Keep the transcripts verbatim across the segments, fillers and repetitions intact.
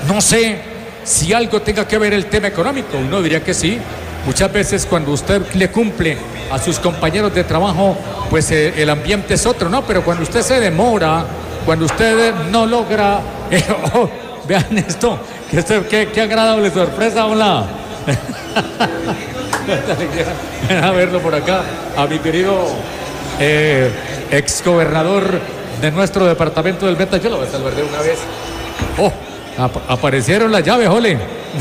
No sé si algo tenga que ver el tema económico. Uno diría que sí. Muchas veces cuando usted le cumple a sus compañeros de trabajo, pues eh, el ambiente es otro, ¿no? Pero cuando usted se demora, cuando usted no logra... Eh, oh, vean esto, que esto, qué, qué agradable sorpresa, hola. A verlo por acá, a mi querido eh, ex gobernador de nuestro departamento del Meta. Yo lo voy a salvar de una vez. Oh, ap aparecieron las llaves, ole.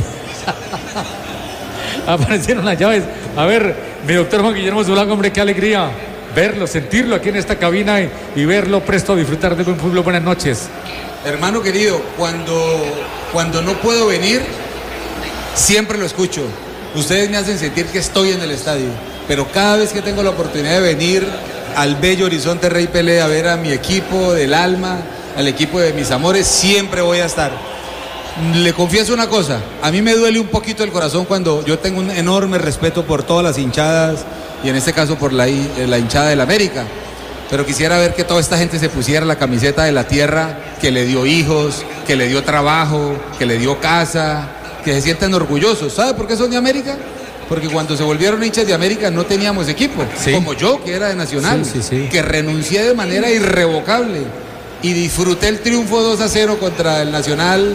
Aparecieron las llaves. A ver, mi doctor Juan Guillermo Zulaga, hombre, qué alegría verlo, sentirlo aquí en esta cabina y, y verlo presto a disfrutar de buen fútbol. Buenas noches. Hermano querido, cuando, cuando no puedo venir, siempre lo escucho. Ustedes me hacen sentir que estoy en el estadio, pero cada vez que tengo la oportunidad de venir al bello Horizonte Rey Pelé a ver a mi equipo del alma, al equipo de mis amores, siempre voy a estar. Le confieso una cosa, a mí me duele un poquito el corazón cuando yo tengo un enorme respeto por todas las hinchadas y en este caso por la, la hinchada del América, pero quisiera ver que toda esta gente se pusiera la camiseta de la tierra que le dio hijos, que le dio trabajo, que le dio casa, que se sientan orgullosos. ¿Sabe por qué son de América? Porque cuando se volvieron hinchas de América no teníamos equipo, sí. Como yo, que era de Nacional, sí, sí, sí. Que renuncié de manera irrevocable y disfruté el triunfo dos a cero contra el Nacional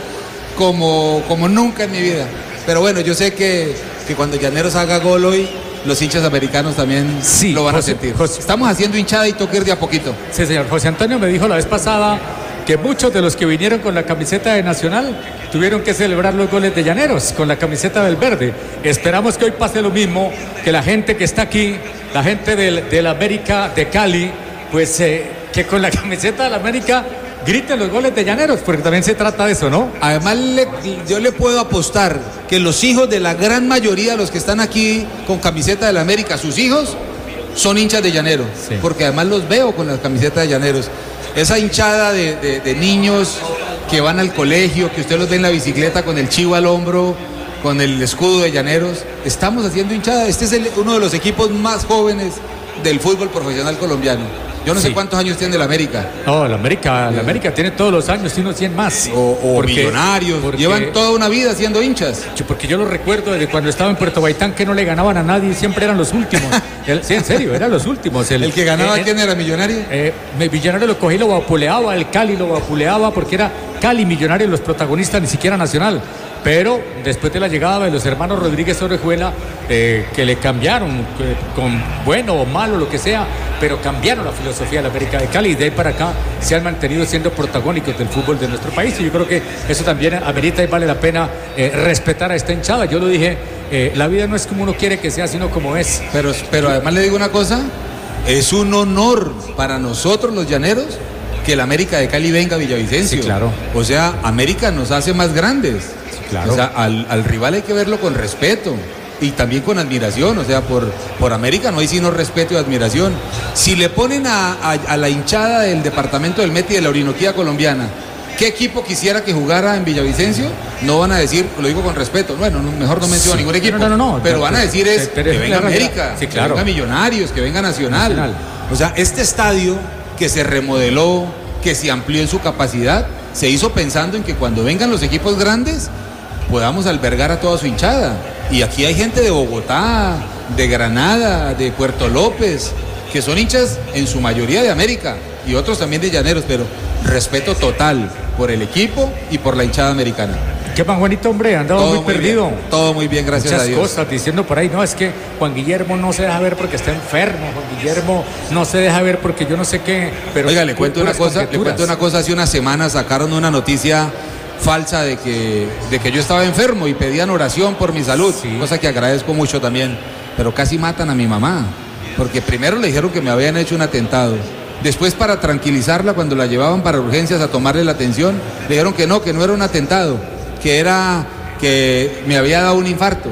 como, como nunca en mi vida. Pero bueno, yo sé que, que cuando Llaneros haga gol hoy, los hinchas americanos también sí, lo van José, a sentir. José. Estamos haciendo hinchada y toque ir de a poquito. Sí, señor. José Antonio me dijo la vez pasada que muchos de los que vinieron con la camiseta de Nacional tuvieron que celebrar los goles de Llaneros con la camiseta del verde. Esperamos que hoy pase lo mismo, que la gente que está aquí, la gente del, del América de Cali, pues eh, que con la camiseta del América griten los goles de Llaneros, porque también se trata de eso, ¿no? Además, le, yo le puedo apostar que los hijos de la gran mayoría de los que están aquí con camiseta del América, sus hijos, son hinchas de Llaneros, sí. Porque además los veo con la camiseta de Llaneros. Esa hinchada de, de, de niños que van al colegio, que usted los ve en la bicicleta con el chivo al hombro, con el escudo de Llaneros, estamos haciendo hinchada. Este es el, uno de los equipos más jóvenes del fútbol profesional colombiano. Yo no sí. sé cuántos años tiene el América. No, el América, el América tiene todos los años, tiene unos cien más. O, o porque, Millonarios, porque, llevan toda una vida siendo hinchas. Porque yo lo recuerdo desde cuando estaba en Puerto Baitán, que no le ganaban a nadie, siempre eran los últimos. el, sí, en serio, eran los últimos. ¿El, ¿El que ganaba eh, quién era, Millonario? Eh, Millonario lo cogí, lo vapuleaba, el Cali lo vapuleaba, porque era Cali Millonario los protagonistas, ni siquiera Nacional. Pero después de la llegada de los hermanos Rodríguez Orejuela, eh, que le cambiaron, eh, con bueno o malo, lo que sea, pero cambiaron la filosofía de la América de Cali y de ahí para acá se han mantenido siendo protagónicos del fútbol de nuestro país. Y yo creo que eso también amerita y vale la pena eh, respetar a esta hinchada. Yo lo dije, eh, la vida no es como uno quiere que sea, sino como es. Pero, pero además le digo una cosa, es un honor para nosotros los llaneros que el América de Cali venga a Villavicencio. Sí, claro. O sea, América nos hace más grandes. Claro. O sea, al, al rival hay que verlo con respeto y también con admiración. O sea, por, por América no hay sino respeto y admiración. Si le ponen a, a, a la hinchada del departamento del Meta y de la Orinoquía colombiana, ¿qué equipo quisiera que jugara en Villavicencio? No van a decir, lo digo con respeto, bueno, no, mejor no menciono sí. ningún equipo, no, no, no, no, pero van a decir es pero, que venga América, sí, claro. que venga Millonarios, que venga Nacional. Nacional. O sea, este estadio que se remodeló, que se amplió en su capacidad, se hizo pensando en que cuando vengan los equipos grandes podamos albergar a toda su hinchada. Y aquí hay gente de Bogotá, de Granada, de Puerto López, que son hinchas en su mayoría de América y otros también de Llaneros, pero respeto total por el equipo y por la hinchada americana. Qué más bonito, hombre, andaba muy, muy perdido. Bien, todo muy bien, gracias Muchas a Dios. Muchas cosas diciendo por ahí, no, es que Juan Guillermo no se deja ver porque está enfermo, Juan Guillermo no se deja ver porque yo no sé qué, pero... Oiga, le cuento una cosa, le cuento una cosa, hace una semana sacaron una noticia falsa de que, de que yo estaba enfermo y pedían oración por mi salud, sí. Cosa que agradezco mucho también, pero casi matan a mi mamá, porque primero le dijeron que me habían hecho un atentado, después para tranquilizarla cuando la llevaban para urgencias a tomarle la atención, le dijeron que no, que no era un atentado, que era que me había dado un infarto.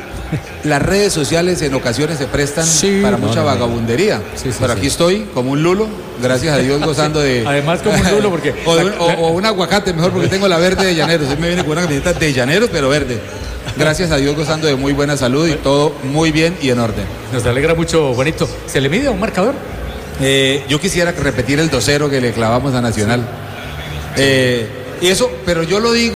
Las redes sociales en ocasiones se prestan sí, para mucha no, no, vagabundería, sí, sí, pero aquí sí. Estoy como un lulo, gracias a Dios, gozando de... Además como un lulo porque... o, de, o, o un aguacate, mejor, porque tengo la verde de Llaneros. Él me viene con una camiseta de Llaneros, pero verde. Gracias a Dios, gozando de muy buena salud y todo muy bien y en orden. Nos alegra mucho, bonito. ¿Se le mide un marcador? Eh, yo quisiera repetir el dos cero que le clavamos a Nacional. Sí. Eh, y eso, pero yo lo digo,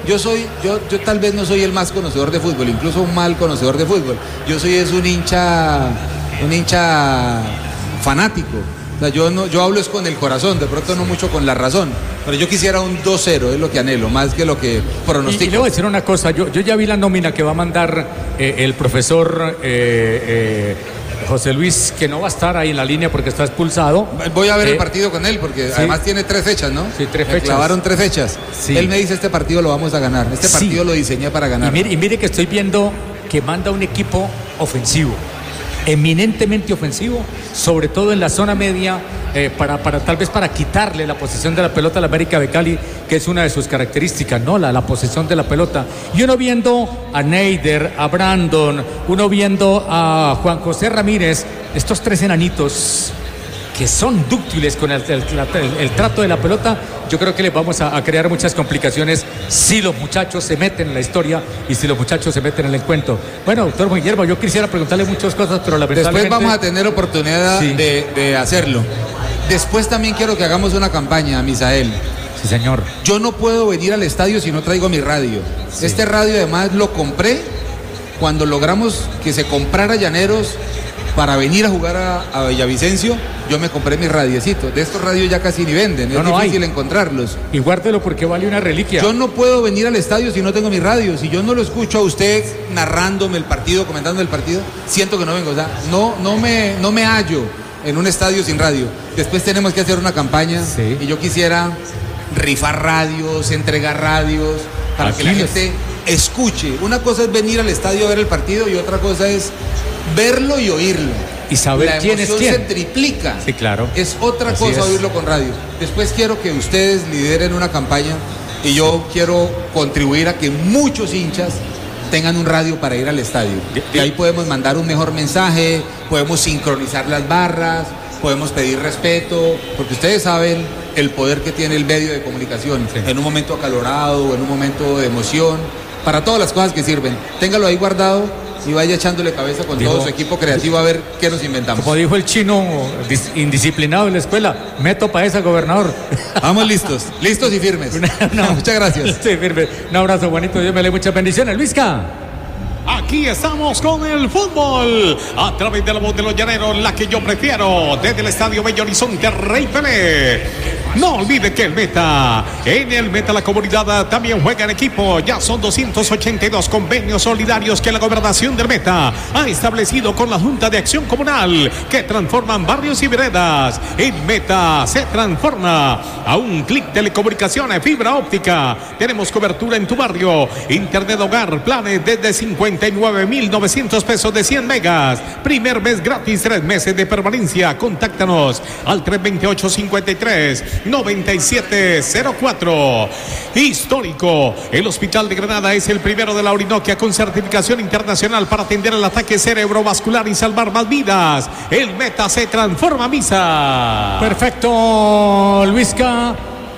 yo soy, yo, yo tal vez no soy el más conocedor de fútbol, incluso un mal conocedor de fútbol. Yo soy es un hincha, un hincha fanático. O sea, yo, no, yo hablo es con el corazón, de pronto no mucho con la razón. Pero yo quisiera un dos cero, es lo que anhelo, más que lo que pronostico. Y, y le voy a decir una cosa, yo, yo ya vi la nómina que va a mandar eh, el profesor eh, eh, José Luis, que no va a estar ahí en la línea porque está expulsado. Voy a ver eh, el partido con él, porque sí, además tiene tres fechas, ¿no? Sí, tres me fechas. clavaron tres fechas. Sí. Él me dice, este partido lo vamos a ganar, este partido sí. lo diseñé para ganar. Y mire, y mire que estoy viendo que manda un equipo ofensivo, eminentemente ofensivo, sobre todo en la zona media, eh, para, para tal vez para quitarle la posesión de la pelota a la América de Cali, que es una de sus características, ¿no? La, la posesión de la pelota. Y uno viendo a Neider, a Brandon, uno viendo a Juan José Ramírez, estos tres enanitos que son dúctiles con el, el, el, el trato de la pelota, yo creo que les vamos a, a crear muchas complicaciones si los muchachos se meten en la historia y si los muchachos se meten en el cuento. Bueno, doctor Guillermo, yo quisiera preguntarle muchas cosas, pero lamentablemente... Después vamos a tener oportunidad sí. de, de hacerlo. Después también quiero que hagamos una campaña, Misael. Sí, señor. Yo no puedo venir al estadio si no traigo mi radio. Sí. Este radio además lo compré cuando logramos que se comprara Llaneros para venir a jugar a, a Villavicencio. Yo me compré mis radiecitos. De estos radios ya casi ni venden, no, es no difícil hay. encontrarlos. Y guárdelo porque vale una reliquia. Yo no puedo venir al estadio si no tengo mi radio. Si yo no lo escucho a usted narrándome el partido, comentándome el partido, siento que no vengo. O sea, no, no, me, no me hallo en un estadio sin radio. Después tenemos que hacer una campaña sí. y yo quisiera rifar radios, entregar radios, para Aquí que la les... gente escuche. Una cosa es venir al estadio a ver el partido y otra cosa es verlo y oírlo. Y saber la quién es quién. Se triplica. Sí, claro. Es otra Así cosa es. oírlo con radio. Después quiero que ustedes lideren una campaña y yo quiero contribuir a que muchos hinchas tengan un radio para ir al estadio. Y ahí podemos mandar un mejor mensaje, podemos sincronizar las barras, podemos pedir respeto, porque ustedes saben el poder que tiene el medio de comunicación sí. en un momento acalorado, en un momento de emoción, para todas las cosas que sirven. Téngalo ahí guardado y vaya echándole cabeza con dijo, todo su equipo creativo a ver qué nos inventamos. Como dijo el chino indisciplinado en la escuela, meto para esa, gobernador. Vamos listos, listos y firmes. Una, no, muchas gracias. Sí, firme. Un abrazo, Juanito, Dios me le muchas bendiciones. Luisca. Aquí estamos con el fútbol a través de la voz de los llaneros, la que yo prefiero, desde el estadio Bello Horizonte Rey Pelé. No olvide que el Meta, en el Meta la comunidad también juega en equipo. Ya son doscientos ochenta y dos convenios solidarios que la gobernación del Meta ha establecido con la Junta de Acción Comunal, que transforman barrios y veredas. En Meta se transforma. A un clic, telecomunicaciones, fibra óptica. Tenemos cobertura en tu barrio. Internet hogar, planes desde cincuenta y nueve mil novecientos pesos de cien megas. Primer mes gratis, tres meses de permanencia. Contáctanos al tres dos ocho, cinco tres, nueve siete cero cuatro. Histórico. El Hospital de Granada es el primero de la Orinoquia con certificación internacional para atender el ataque cerebrovascular y salvar más vidas. El Meta se transforma, Misa. Perfecto, Luisca.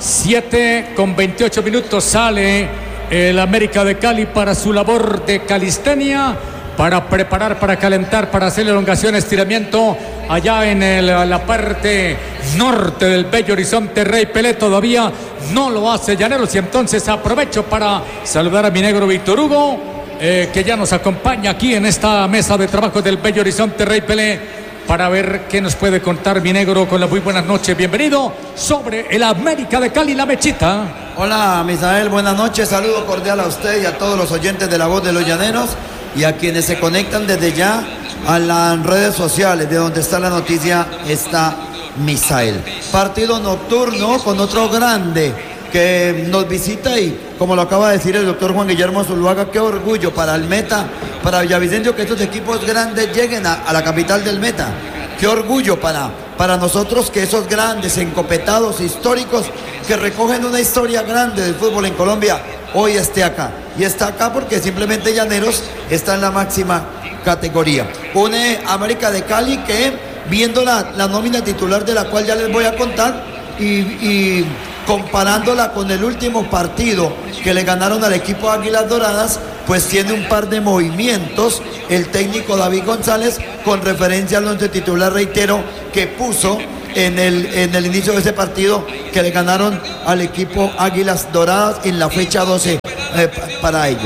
siete con veintiocho minutos sale el América de Cali para su labor de calistenia, para preparar, para calentar, para hacer elongación, estiramiento allá en el, la parte norte del Bello Horizonte Rey Pelé. Todavía no lo hace Llaneros, y entonces aprovecho para saludar a mi negro Víctor Hugo, eh, que ya nos acompaña aquí en esta mesa de trabajo del Bello Horizonte Rey Pelé, para ver qué nos puede contar mi negro. Con la muy buenas noches, bienvenido sobre el América de Cali, la mechita. Hola, Misael, buenas noches, saludo cordial a usted y a todos los oyentes de La Voz de los Llaneros y a quienes se conectan desde ya a las redes sociales, de donde está la noticia, está Misael. Partido nocturno con otro grande que nos visita, y como lo acaba de decir el doctor Juan Guillermo Zuluaga, qué orgullo para el Meta, para Villavicencio, que estos equipos grandes lleguen a, a la capital del Meta. Qué orgullo para, para nosotros que esos grandes, encopetados, históricos, que recogen una historia grande del fútbol en Colombia, hoy esté acá. Y está acá porque simplemente Llaneros está en la máxima categoría. Pone América de Cali, que viendo la, la nómina titular, de la cual ya les voy a contar, y... y comparándola con el último partido que le ganaron al equipo Águilas Doradas, pues tiene un par de movimientos el técnico David González con referencia al once titular, reitero, que puso en el, en el inicio de ese partido que le ganaron al equipo Águilas Doradas en la fecha doce eh, para ello.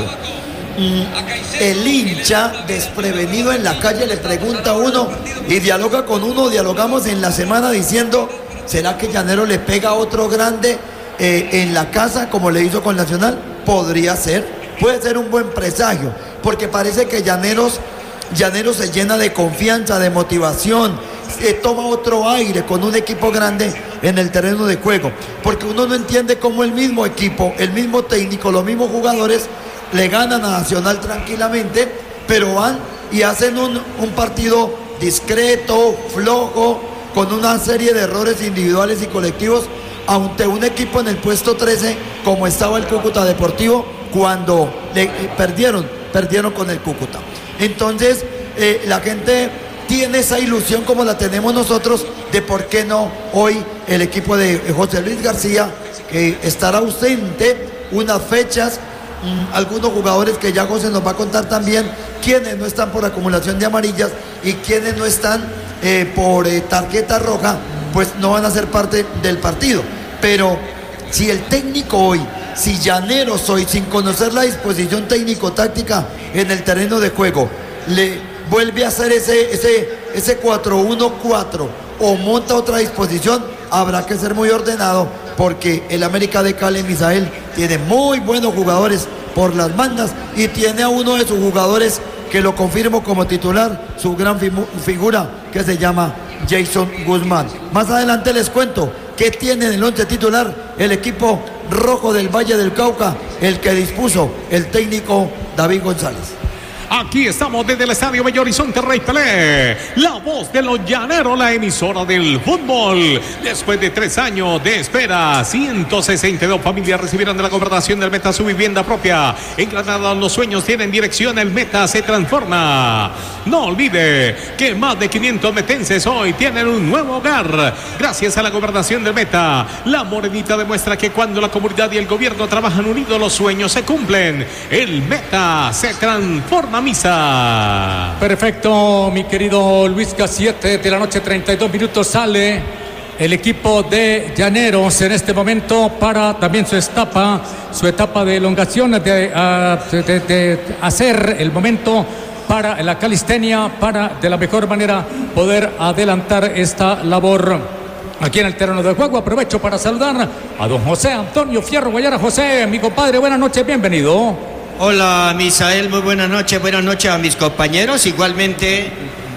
El hincha desprevenido en la calle le pregunta a uno y dialoga con uno, dialogamos en la semana diciendo, ¿será que Llanero le pega a otro grande eh, en la casa como le hizo con Nacional? Podría ser, puede ser un buen presagio, porque parece que Llaneros, Llaneros se llena de confianza, de motivación, se toma otro aire con un equipo grande en el terreno de juego, porque uno no entiende cómo el mismo equipo, el mismo técnico, los mismos jugadores le ganan a Nacional tranquilamente, pero van y hacen un, un partido discreto, flojo, con una serie de errores individuales y colectivos ante un equipo en el puesto trece como estaba el Cúcuta Deportivo cuando le, eh, perdieron, perdieron con el Cúcuta. Entonces eh, la gente tiene esa ilusión como la tenemos nosotros de por qué no hoy el equipo de José Luis García, que estará ausente unas fechas, algunos jugadores que ya José nos va a contar también, quienes no están por acumulación de amarillas y quienes no están eh, por eh, tarjeta roja, pues no van a ser parte del partido. Pero si el técnico hoy, si Llaneros hoy, sin conocer la disposición técnico-táctica en el terreno de juego, le vuelve a hacer ese, ese, ese cuatro uno cuatro o monta otra disposición, habrá que ser muy ordenado, porque el América de Cali, Misael, tiene muy buenos jugadores por las bandas y tiene a uno de sus jugadores que lo confirmo como titular, su gran figura, que se llama Jason Guzmán. Más adelante les cuento qué tiene en el once titular el equipo rojo del Valle del Cauca, el que dispuso el técnico David González. Aquí estamos desde el Estadio Bello Horizonte Rey Pelé, la voz de los llaneros, la emisora del fútbol. Después de tres años de espera, ciento sesenta y dos familias recibieron de la gobernación del Meta su vivienda propia. En Granada los sueños tienen dirección, el Meta se transforma. No olvide que más de quinientos metenses hoy tienen un nuevo hogar gracias a la gobernación del Meta. La morenita demuestra que cuando la comunidad y el gobierno trabajan unidos, los sueños se cumplen. El Meta se transforma. Misa. Perfecto, mi querido Luisca, siete de la noche, treinta y dos minutos, sale el equipo de Llaneros en este momento para también su etapa, su etapa de elongación, de, de, de, de hacer el momento para la calistenia, para de la mejor manera poder adelantar esta labor aquí en el terreno de juego. Aprovecho para saludar a don José Antonio Fierro Guayara. José, mi compadre, buenas noches, bienvenido. Hola Misael, muy buenas noches, buenas noches a mis compañeros, igualmente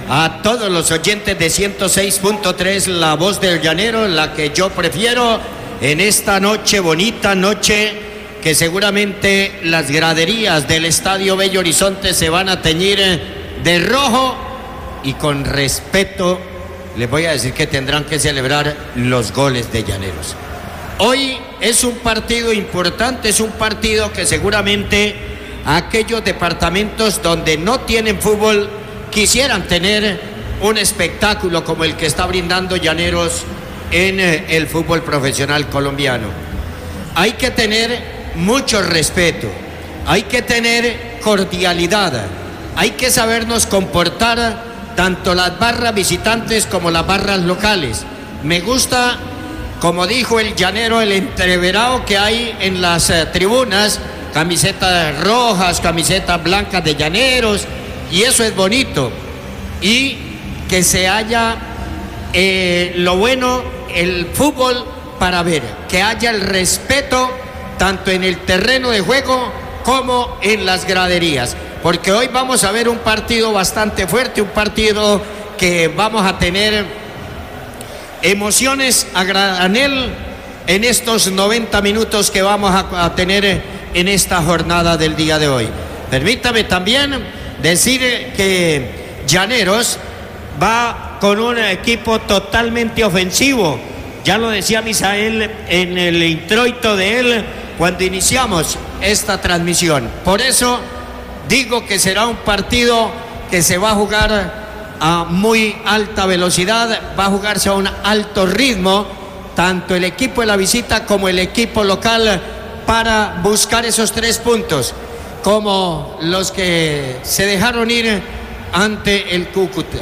a todos los oyentes de ciento seis punto tres, la voz del llanero, la que yo prefiero en esta noche, bonita noche, que seguramente las graderías del Estadio Bello Horizonte se van a teñir de rojo y con respeto les voy a decir que tendrán que celebrar los goles de Llaneros. Hoy es un partido importante, es un partido que seguramente aquellos departamentos donde no tienen fútbol quisieran tener un espectáculo como el que está brindando Llaneros en el fútbol profesional colombiano. Hay que tener mucho respeto, hay que tener cordialidad, hay que sabernos comportar tanto las barras visitantes como las barras locales. Me gusta, como dijo el llanero, el entreverado que hay en las eh, tribunas, camisetas rojas, camisetas blancas de Llaneros, y eso es bonito. Y que se haya eh, lo bueno, el fútbol para ver, que haya el respeto tanto en el terreno de juego como en las graderías, porque hoy vamos a ver un partido bastante fuerte, un partido que vamos a tener emociones a granel en estos noventa minutos que vamos a, a tener en esta jornada del día de hoy. Permítame también decir que Llaneros va con un equipo totalmente ofensivo. Ya lo decía Misael en el introito de él cuando iniciamos esta transmisión. Por eso digo que será un partido que se va a jugar a muy alta velocidad, va a jugarse a un alto ritmo, tanto el equipo de la visita como el equipo local, para buscar esos tres puntos, como los que se dejaron ir ante el Cúcuta.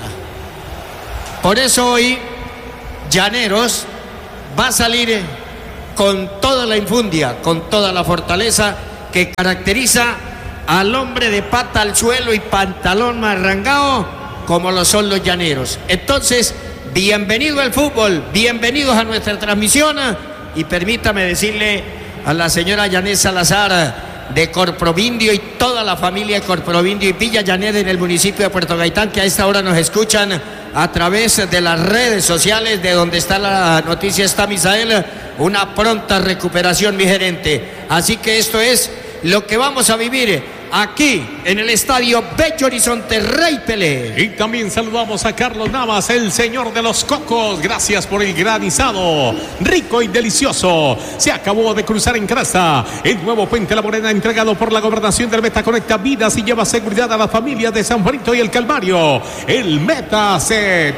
Por eso hoy Llaneros va a salir con toda la infundia, con toda la fortaleza, que caracteriza al hombre de pata al suelo y pantalón marrangao, como lo son los llaneros. Entonces, bienvenido al fútbol, bienvenidos a nuestra transmisión, y permítame decirle a la señora Yanet Salazar de Corprovindio y toda la familia de Corprovindio y Villa Yanet en el municipio de Puerto Gaitán, que a esta hora nos escuchan a través de las redes sociales, de donde está la noticia, está Misael, una pronta recuperación, mi gerente. Así que esto es lo que vamos a vivir aquí en el estadio Bello Horizonte Rey Pelé. Y también saludamos a Carlos Navas, el señor de los cocos. Gracias por el granizado, rico y delicioso. Se acabó de cruzar en Crasta el nuevo Puente La Morena, entregado por la Gobernación del Meta. Conecta vidas y lleva seguridad a las familias de San Juanito y el Calvario. El Meta se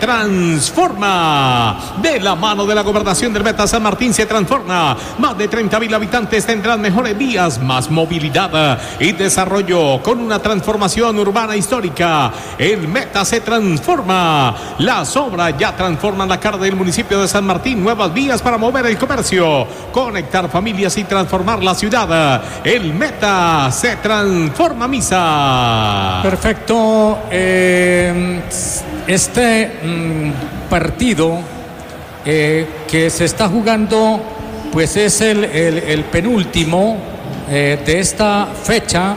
transforma. De la mano de la Gobernación del Meta, San Martín se transforma. Más de treinta mil habitantes tendrán mejores vías, más movilidad y desarrollo, con una transformación urbana histórica. El Meta se transforma. Las obras ya transforman la cara del municipio de San Martín. Nuevas vías para mover el comercio, conectar familias y transformar la ciudad. El Meta se transforma, Misa. Perfecto. Eh, este mm, partido eh, que se está jugando, pues es el, el, el penúltimo eh, de esta fecha.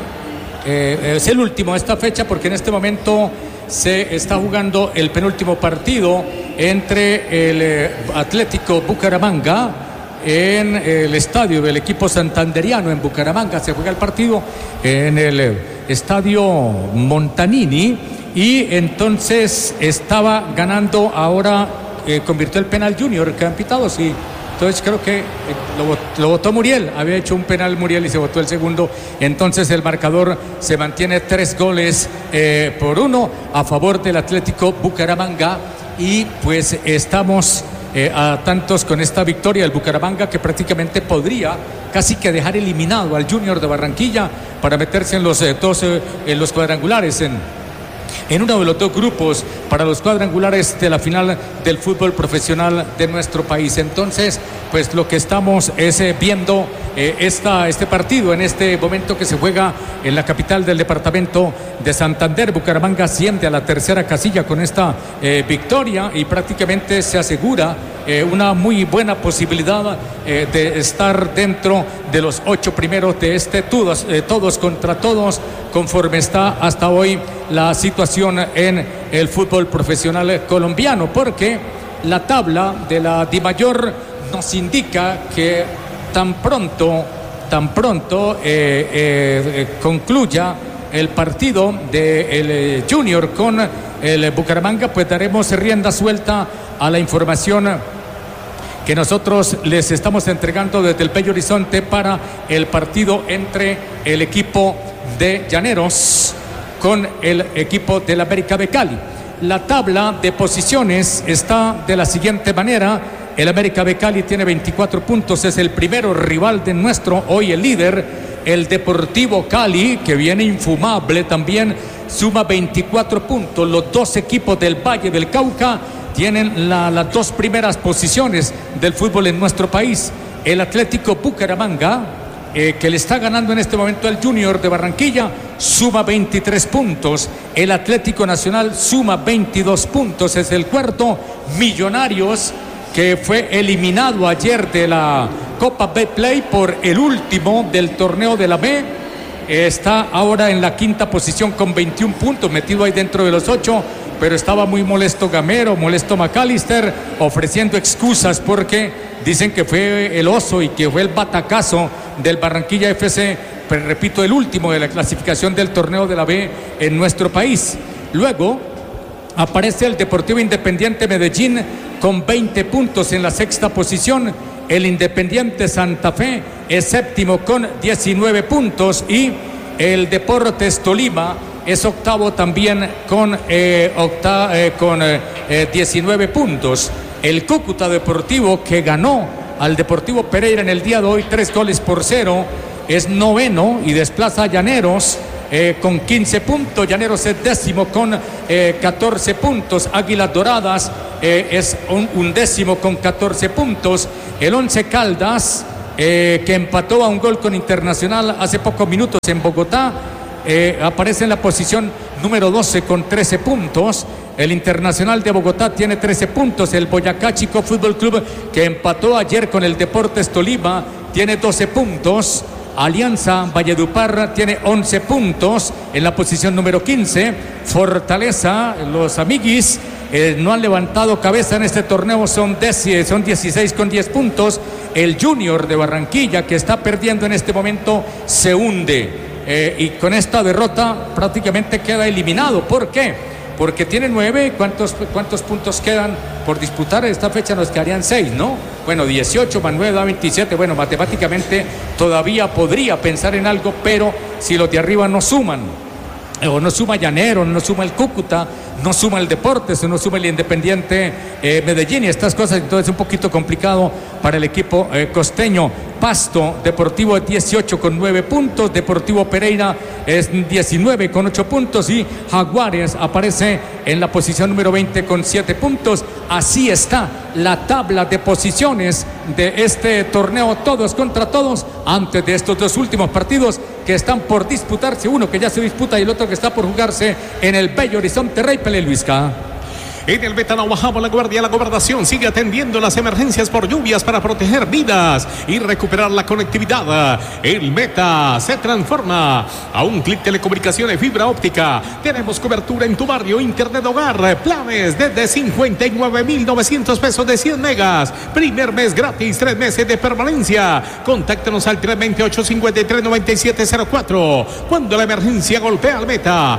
Eh, es el último de esta fecha, porque en este momento se está jugando el penúltimo partido entre el eh, Atlético Bucaramanga en el estadio del equipo santanderiano en Bucaramanga. Se juega el partido en el eh, estadio Montanini, y entonces estaba ganando, ahora eh, convirtió el penal Junior que han pitado, sí. Entonces creo que lo, lo votó Muriel, había hecho un penal Muriel y se votó el segundo. Entonces el marcador se mantiene tres goles eh, por uno a favor del Atlético Bucaramanga, y pues estamos eh, a tantos con esta victoria del Bucaramanga, que prácticamente podría casi que dejar eliminado al Junior de Barranquilla para meterse en los, eh, dos, eh, en los cuadrangulares, en en uno de los dos grupos para los cuadrangulares de la final del fútbol profesional de nuestro país. Entonces, pues lo que estamos es eh, viendo eh, esta, este partido en este momento que se juega en la capital del departamento de Santander. Bucaramanga asciende a la tercera casilla con esta eh, victoria, y prácticamente se asegura eh, una muy buena posibilidad eh, de estar dentro de los ocho primeros de este todos, eh, todos contra todos, conforme está hasta hoy la situación en el fútbol profesional colombiano, porque la tabla de la Dimayor nos indica que tan pronto, tan pronto eh, eh, concluya el partido del de Junior con el Bucaramanga, pues daremos rienda suelta a la información que nosotros les estamos entregando desde el Bello Horizonte para el partido entre el equipo de Llaneros con el equipo del América de Cali. La tabla de posiciones está de la siguiente manera: el América de Cali tiene veinticuatro puntos, es el primero rival de nuestro, hoy el líder. El Deportivo Cali, que viene infumable también, suma veinticuatro puntos. Los dos equipos del Valle del Cauca tienen la, las dos primeras posiciones del fútbol en nuestro país. El Atlético Bucaramanga, eh, que le está ganando en este momento al Junior de Barranquilla, suma veintitrés puntos. El Atlético Nacional suma veintidós puntos, es el cuarto. Millonarios, que fue eliminado ayer de la Copa Betplay por el último del torneo de la B, está ahora en la quinta posición con veintiún puntos, metido ahí dentro de los ocho, pero estaba muy molesto Gamero, molesto McAllister, ofreciendo excusas porque dicen que fue el oso y que fue el batacazo del Barranquilla F C, pero repito, el último de la clasificación del torneo de la B en nuestro país. Luego aparece el Deportivo Independiente Medellín con veinte puntos en la sexta posición. El Independiente Santa Fe es séptimo con diecinueve puntos, y el Deportes Tolima es octavo también con, eh, octa, eh, con eh, diecinueve puntos. El Cúcuta Deportivo, que ganó al Deportivo Pereira en el día de hoy tres goles por cero, es noveno y desplaza a Llaneros Eh, con quince puntos. Llaneros es décimo con eh, catorce puntos. Águilas Doradas eh, es un undécimo con catorce puntos. El Once Caldas eh, que empató a un gol con Internacional hace pocos minutos en Bogotá. Eh, aparece en la posición número doce con trece puntos. El Internacional de Bogotá tiene trece puntos. El Boyacá Chico Fútbol Club, que empató ayer con el Deportes Tolima, tiene doce puntos. Alianza Valledupar tiene once puntos en la posición número quince. Fortaleza, los amiguis, eh, no han levantado cabeza en este torneo, son, diez, son dieciséis con diez puntos. El Junior de Barranquilla, que está perdiendo en este momento, se hunde. Eh, y con esta derrota prácticamente queda eliminado. ¿Por qué? Porque tiene nueve. ¿Cuántos, cuántos puntos quedan por disputar? Esta fecha nos quedarían seis, ¿no? Bueno, dieciocho más nueve da veintisiete. Bueno, matemáticamente todavía podría pensar en algo, pero si los de arriba no suman, o no suma Llanero, no suma el Cúcuta, no suma el Deportes, no suma el Independiente eh, Medellín y estas cosas, entonces es un poquito complicado para el equipo eh, costeño. Pasto Deportivo es dieciocho con nueve puntos, Deportivo Pereira es diecinueve con ocho puntos y Jaguares aparece en la posición número veinte con siete puntos. Así está la tabla de posiciones de este torneo, todos contra todos, antes de estos dos últimos partidos que están por disputarse, uno que ya se disputa y el otro que está por jugarse en el Bello Horizonte Rey Pelé, Luisca. En el Betano bajamos la guardia. La gobernación sigue atendiendo las emergencias por lluvias para proteger vidas y recuperar la conectividad. El Meta se transforma a un clic. Telecomunicaciones, fibra óptica. Tenemos cobertura en tu barrio, internet hogar, planes desde cincuenta y nueve mil novecientos pesos de cien megas. Primer mes gratis, tres meses de permanencia. Contáctanos al tres dos ocho, cinco tres, nueve siete cero cuatro. Cuando la emergencia golpea al Meta,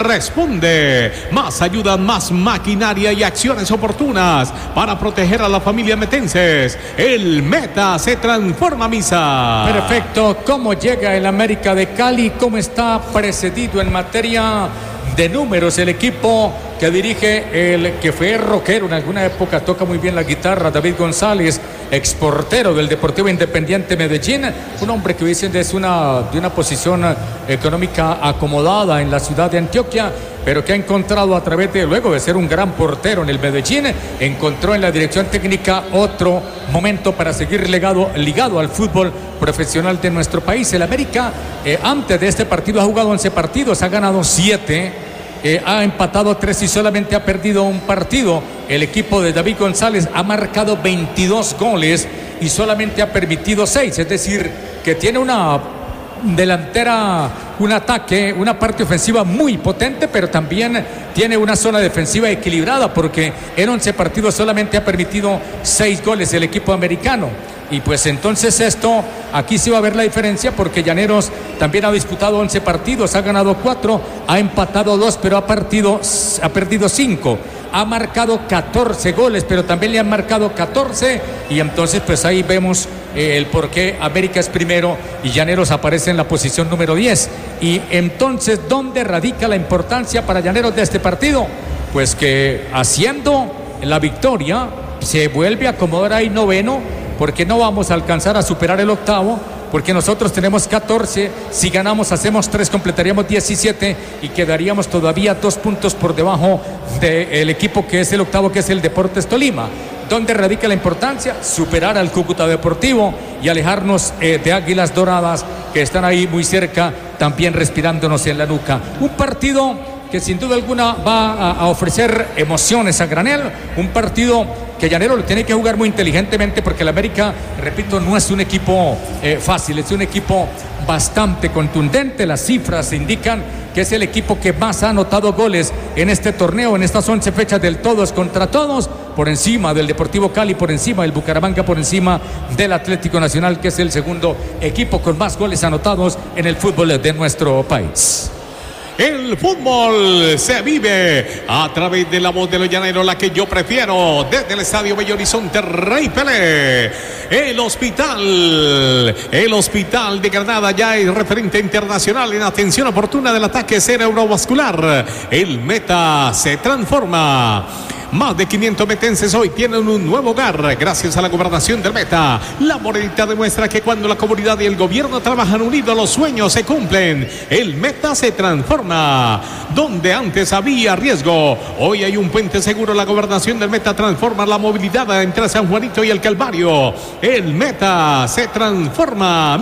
responde. Más ayuda, más maquinaria y acciones oportunas para proteger a la familia metenses. El Meta se transforma, Misa. Perfecto. ¿Cómo llega el América de Cali? ¿Cómo está precedido en materia de números el equipo que dirige el que fue rockero en alguna época, toca muy bien la guitarra, David González, exportero del Deportivo Independiente Medellín, un hombre que dicen es una, de una posición económica acomodada en la ciudad de Antioquia, pero que ha encontrado a través de, luego de ser un gran portero en el Medellín, encontró en la dirección técnica otro momento para seguir legado, ligado al fútbol profesional de nuestro país. El América, eh, antes de este partido, ha jugado once partidos, ha ganado siete, eh, ha empatado tres y solamente ha perdido un partido. El equipo de David González ha marcado veintidós goles y solamente ha permitido seis, es decir, que tiene una delantera, un ataque, una parte ofensiva muy potente, pero también tiene una zona defensiva equilibrada, porque en once partidos solamente ha permitido seis goles el equipo americano. Y pues entonces esto, aquí sí va a ver la diferencia, porque Llaneros también ha disputado once partidos, ha ganado cuatro, ha empatado dos, pero ha, partido, ha perdido cinco. Ha marcado catorce goles, pero también le han marcado catorce, y entonces pues ahí vemos eh, el por qué América es primero y Llaneros aparece en la posición número diez. Y entonces, ¿dónde radica la importancia para Llaneros de este partido? Pues que haciendo la victoria se vuelve a acomodar ahí noveno, porque no vamos a alcanzar a superar el octavo, porque nosotros tenemos catorce, si ganamos hacemos tres, completaríamos diecisiete y quedaríamos todavía dos puntos por debajo del equipo que es el octavo, que es el Deportes Tolima. ¿Dónde radica la importancia? Superar al Cúcuta Deportivo y alejarnos eh, de Águilas Doradas, que están ahí muy cerca, también respirándonos en la nuca. Un partido que sin duda alguna va a, a ofrecer emociones a granel, un partido que Llanero lo tiene que jugar muy inteligentemente, porque el América, repito, no es un equipo eh, fácil, es un equipo bastante contundente. Las cifras indican que es el equipo que más ha anotado goles en este torneo, en estas once fechas del todos contra todos, por encima del Deportivo Cali, por encima del Bucaramanga, por encima del Atlético Nacional, que es el segundo equipo con más goles anotados en el fútbol de nuestro país. El fútbol se vive a través de la voz de los llaneros, la que yo prefiero, desde el Estadio Bello Horizonte Rey Pelé. El hospital, el hospital de Granada ya es referente internacional en atención oportuna del ataque cerebrovascular. El Meta se transforma. Más de quinientos metenses hoy tienen un nuevo hogar gracias a la gobernación del Meta. La Morenita demuestra que cuando la comunidad y el gobierno trabajan unidos, los sueños se cumplen. El Meta se transforma. Donde antes había riesgo, hoy hay un puente seguro. La gobernación del Meta transforma la movilidad entre San Juanito y el Calvario. El Meta se transforma.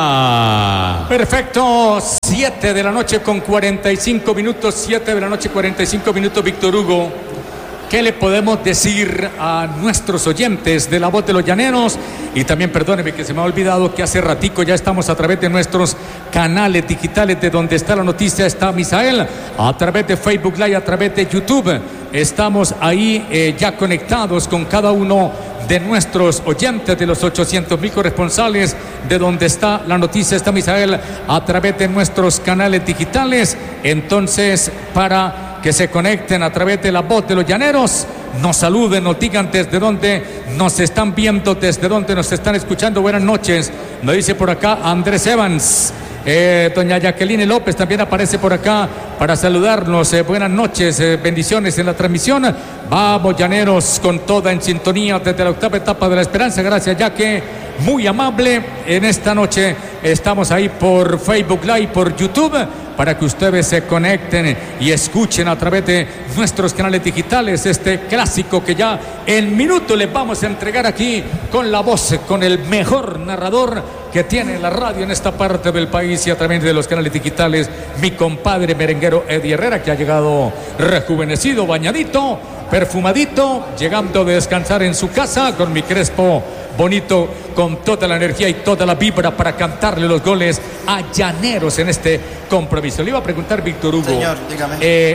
Misa. Perfecto. siete de la noche con cuarenta y cinco minutos. siete de la noche cuarenta y cinco minutos, Víctor Hugo. ¿Qué le podemos decir a nuestros oyentes de La Voz de los Llaneros? Y también, perdóneme que se me ha olvidado que hace ratico ya estamos a través de nuestros canales digitales de donde está la noticia, está Misael, a través de Facebook Live, a través de YouTube. Estamos ahí eh, ya conectados con cada uno de nuestros oyentes, de los ochocientos mil corresponsales de donde está la noticia, está Misael, a través de nuestros canales digitales. Entonces, para que se conecten a través de La Voz de los Llaneros, nos saluden, nos digan desde dónde nos están viendo, desde dónde nos están escuchando. Buenas noches, nos dice por acá Andrés Evans. Eh, doña Jacqueline López también aparece por acá para saludarnos. Eh, buenas noches, eh, bendiciones en la transmisión. Vamos, Llaneros, con toda en sintonía desde la octava etapa de la esperanza. Gracias, Jaque, muy amable. En esta noche estamos ahí por Facebook Live, por YouTube, para que ustedes se conecten y escuchen a través de nuestros canales digitales este clásico que ya en minuto les vamos a entregar aquí con la voz, con el mejor narrador que tiene la radio en esta parte del país y a través de los canales digitales, mi compadre merenguero Eddie Herrera, que ha llegado rejuvenecido, bañadito, perfumadito, llegando a descansar en su casa con mi crespo bonito, con toda la energía y toda la vibra para cantarle los goles a Llaneros en este compromiso. Le iba a preguntar, Víctor Hugo, señor, dígame. Eh,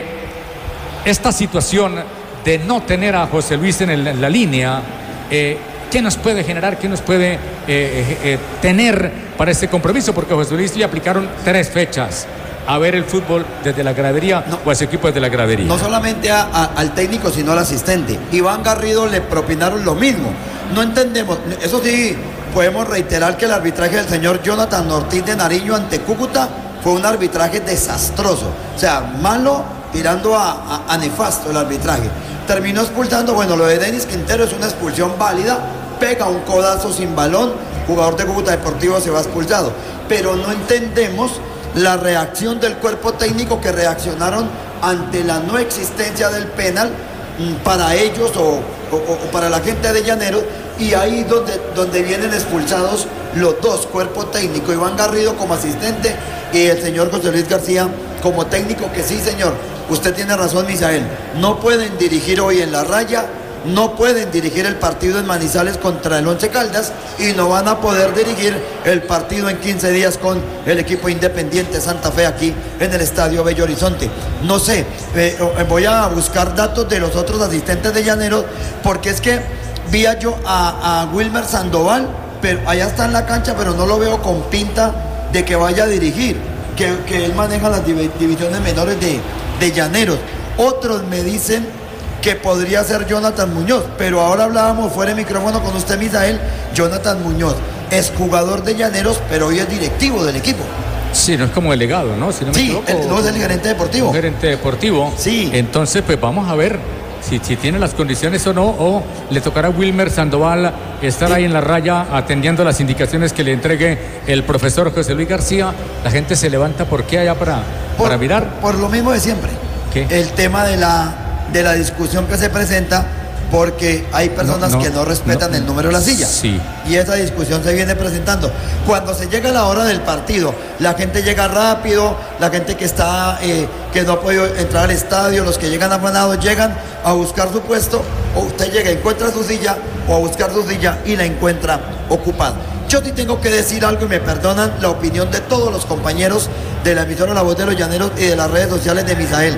esta situación de no tener a José Luis en, el, en la línea, eh, ¿qué nos puede generar, qué nos puede eh, eh, eh, tener para este compromiso? Porque a José Luis le aplicaron tres fechas a ver el fútbol desde la gradería, no, o a su equipo desde la gradería. No solamente a, a, al técnico, sino al asistente. Iván Garrido le propinaron lo mismo. No entendemos, eso sí, podemos reiterar que el arbitraje del señor Jonathan Ortiz de Nariño ante Cúcuta fue un arbitraje desastroso. O sea, malo tirando a, a, a nefasto el arbitraje. Terminó expulsando, bueno, lo de Denis Quintero es una expulsión válida, pega un codazo sin balón, jugador de Cúcuta Deportivo se va expulsado. Pero no entendemos la reacción del cuerpo técnico, que reaccionaron ante la no existencia del penal para ellos o, o, o para la gente de Llaneros, y ahí donde, donde vienen expulsados los dos, cuerpo técnico, Iván Garrido como asistente y el señor José Luis García como técnico, que sí, señor, usted tiene razón, Misael, no pueden dirigir hoy en la raya, no pueden dirigir el partido en Manizales contra el Once Caldas y no van a poder dirigir el partido en quince días con el equipo Independiente Santa Fe aquí en el Estadio Bello Horizonte. No sé, eh, voy a buscar datos de los otros asistentes de Llaneros, porque es que vi a yo a, a Wilmer Sandoval, pero allá está en la cancha, pero no lo veo con pinta de que vaya a dirigir, que, que él maneja las divisiones menores de, de Llaneros. Otros me dicen que podría ser Jonathan Muñoz, pero ahora hablábamos fuera de micrófono con usted, Misael. Jonathan Muñoz es jugador de Llaneros, pero hoy es directivo del equipo. Sí, no es como delegado, ¿no? Si no me sí, equivoco, el, no es el gerente deportivo. Gerente deportivo. Sí. Entonces, pues vamos a ver si, si tiene las condiciones o no, o le tocará a Wilmer Sandoval estar sí. ahí en la raya atendiendo las indicaciones que le entregue el profesor José Luis García. La gente se levanta, ¿por qué allá para, por, para mirar? Por, por lo mismo de siempre. ¿Qué? El tema de la... de la discusión que se presenta, porque hay personas no, no, que no respetan no, el número de la silla. Sí. Y esa discusión se viene presentando. Cuando se llega la hora del partido, la gente llega rápido, la gente que está, eh, que no ha podido entrar al estadio, los que llegan afanados, llegan a buscar su puesto, o usted llega, encuentra su silla, o a buscar su silla y la encuentra ocupada. Yo sí tengo que decir algo, y me perdonan la opinión de todos los compañeros de la emisora La Voz de los Llaneros y de las redes sociales de Misael.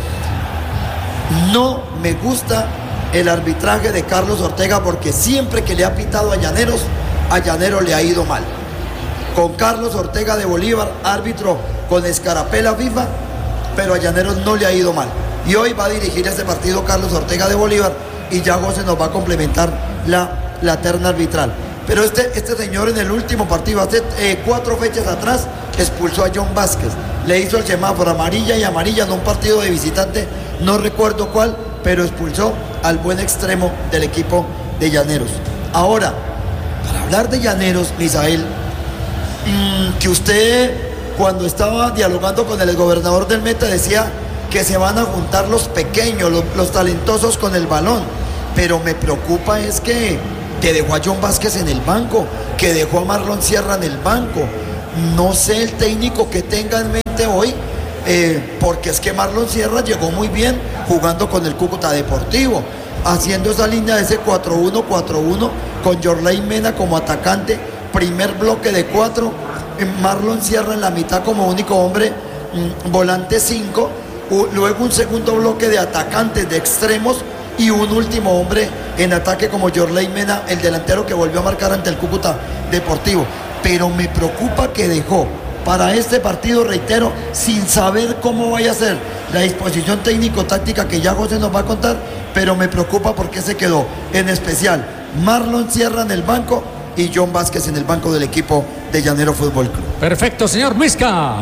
No me gusta el arbitraje de Carlos Ortega, porque siempre que le ha pitado a Llaneros, a Llaneros le ha ido mal. Con Carlos Ortega de Bolívar, árbitro con escarapela FIFA, pero a Llaneros no le ha ido mal. Y hoy va a dirigir este partido Carlos Ortega de Bolívar, y ya José nos va a complementar la, la terna arbitral. Pero este, este señor en el último partido, hace eh, cuatro fechas atrás, expulsó a John Vázquez. Le hizo el semáforo amarilla y amarilla en un partido de visitante, no recuerdo cuál, pero expulsó al buen extremo del equipo de Llaneros. Ahora, para hablar de Llaneros, Misael, mmm, que usted cuando estaba dialogando con el gobernador del Meta decía que se van a juntar los pequeños, los, los talentosos con el balón, pero me preocupa es que, que dejó a John Vázquez en el banco, que dejó a Marlon Sierra en el banco. No sé el técnico que tenga en mente hoy, eh, porque es que Marlon Sierra llegó muy bien jugando con el Cúcuta Deportivo, haciendo esa línea de ese cuatro uno cuatro uno con Yorley Mena como atacante, primer bloque de cuatro, Marlon Sierra en la mitad como único hombre, mmm, volante cinco, luego un segundo bloque de atacantes de extremos y un último hombre en ataque como Yorley Mena, el delantero que volvió a marcar ante el Cúcuta Deportivo. Pero me preocupa que dejó para este partido, reitero, sin saber cómo vaya a ser la disposición técnico-táctica que ya José nos va a contar, pero me preocupa porque se quedó, en especial, Marlon Sierra en el banco y John Vázquez en el banco del equipo de Llanero Fútbol Club. Perfecto, señor Muisca.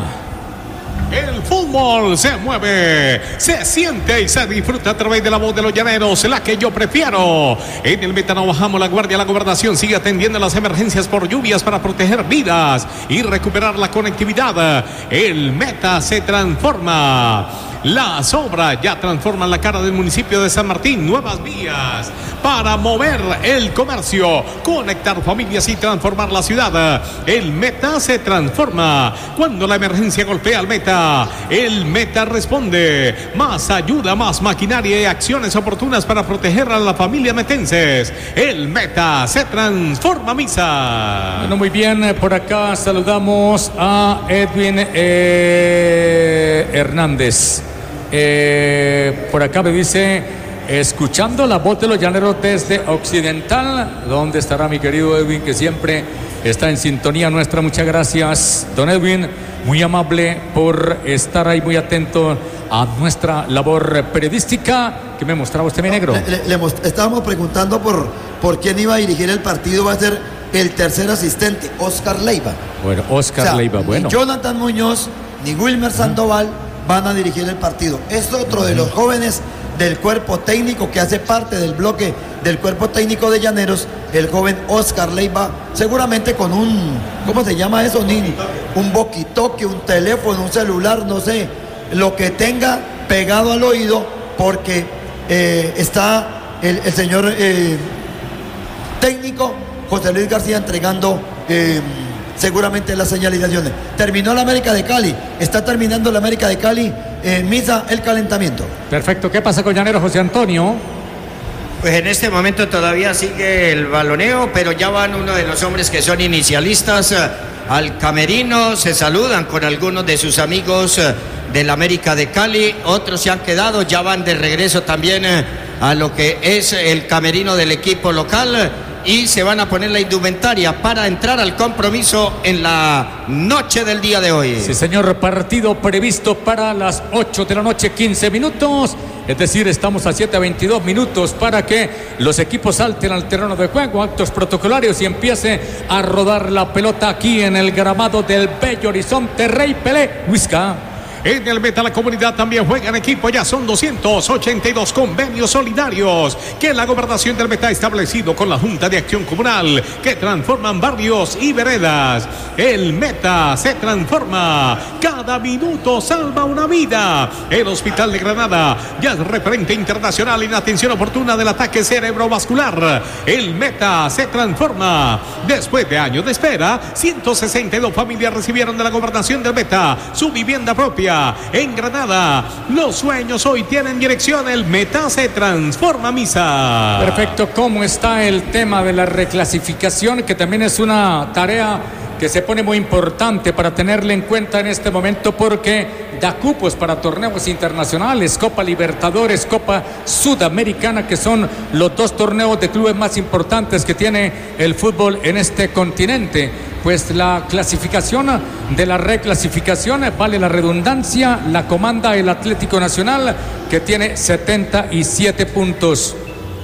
El fútbol se mueve, se siente y se disfruta a través de la voz de los llaneros, la que yo prefiero. En el Meta no bajamos la guardia, la gobernación sigue atendiendo las emergencias por lluvias para proteger vidas y recuperar la conectividad. El Meta se transforma. Las obras ya transforman la cara del municipio de San Martín, nuevas vías para mover el comercio, conectar familias y transformar la ciudad. El Meta se transforma. Cuando la emergencia golpea al Meta, el Meta responde. Más ayuda, más maquinaria y acciones oportunas para proteger a las familias metenses. El Meta se transforma, Misa. Bueno, muy bien, por acá saludamos a Edwin eh, Hernández. Eh, por acá me dice, escuchando la voz de los llaneros desde Occidental. ¿Dónde estará mi querido Edwin, que siempre está en sintonía nuestra? Muchas gracias, don Edwin, muy amable por estar ahí, muy atento a nuestra labor periodística. ¿Qué me mostraba usted, mi negro? Le, le, le most- estábamos preguntando por, por quién iba a dirigir el partido. Va a ser el tercer asistente, Oscar Leiva. Bueno, Oscar O sea, Leiva, bueno. Ni Jonathan Muñoz ni Wilmer Sandoval van a dirigir el partido. Es otro de los jóvenes del cuerpo técnico que hace parte del bloque del cuerpo técnico de Llaneros, el joven Oscar Leiva, seguramente con un, ¿cómo se llama eso, Nini? Un boquitoque, un teléfono, un celular, no sé, lo que tenga pegado al oído, porque eh, está el, el señor eh, técnico José Luis García entregando eh, seguramente las señalizaciones. Terminó la América de Cali, está terminando la América de Cali, en Misa, el calentamiento. Perfecto, ¿qué pasa con Llanero, José Antonio? Pues en este momento todavía sigue el baloneo, pero ya van uno de los hombres que son inicialistas eh, al camerino, se saludan con algunos de sus amigos eh, del América de Cali, otros se han quedado, ya van de regreso también eh, a lo que es el camerino del equipo local y se van a poner la indumentaria para entrar al compromiso en la noche del día de hoy. Sí, señor, partido previsto para las ocho de la noche, quince minutos. Es decir, estamos a siete a veintidós minutos para que los equipos salten al terreno de juego, actos protocolarios y empiece a rodar la pelota aquí en el gramado del Bello Horizonte Rey Pelé. Huisca. En el Meta la comunidad también juega en equipo, ya son doscientos ochenta y dos convenios solidarios que la gobernación del Meta ha establecido con la Junta de Acción Comunal que transforman barrios y veredas. El Meta se transforma, cada minuto salva una vida. El Hospital de Granada ya es referente internacional en atención oportuna del ataque cerebrovascular. El Meta se transforma. Después de años de espera, ciento sesenta y dos familias recibieron de la gobernación del Meta su vivienda propia. En Granada, los sueños hoy tienen dirección. El Meta se transforma, Misa. Perfecto, ¿cómo está el tema de la reclasificación? Que también es una tarea que se pone muy importante para tenerla en cuenta en este momento, porque da cupos para torneos internacionales, Copa Libertadores, Copa Sudamericana, que son los dos torneos de clubes más importantes que tiene el fútbol en este continente. Pues la clasificación de la reclasificación, vale la redundancia, la comanda el Atlético Nacional, que tiene setenta y siete puntos.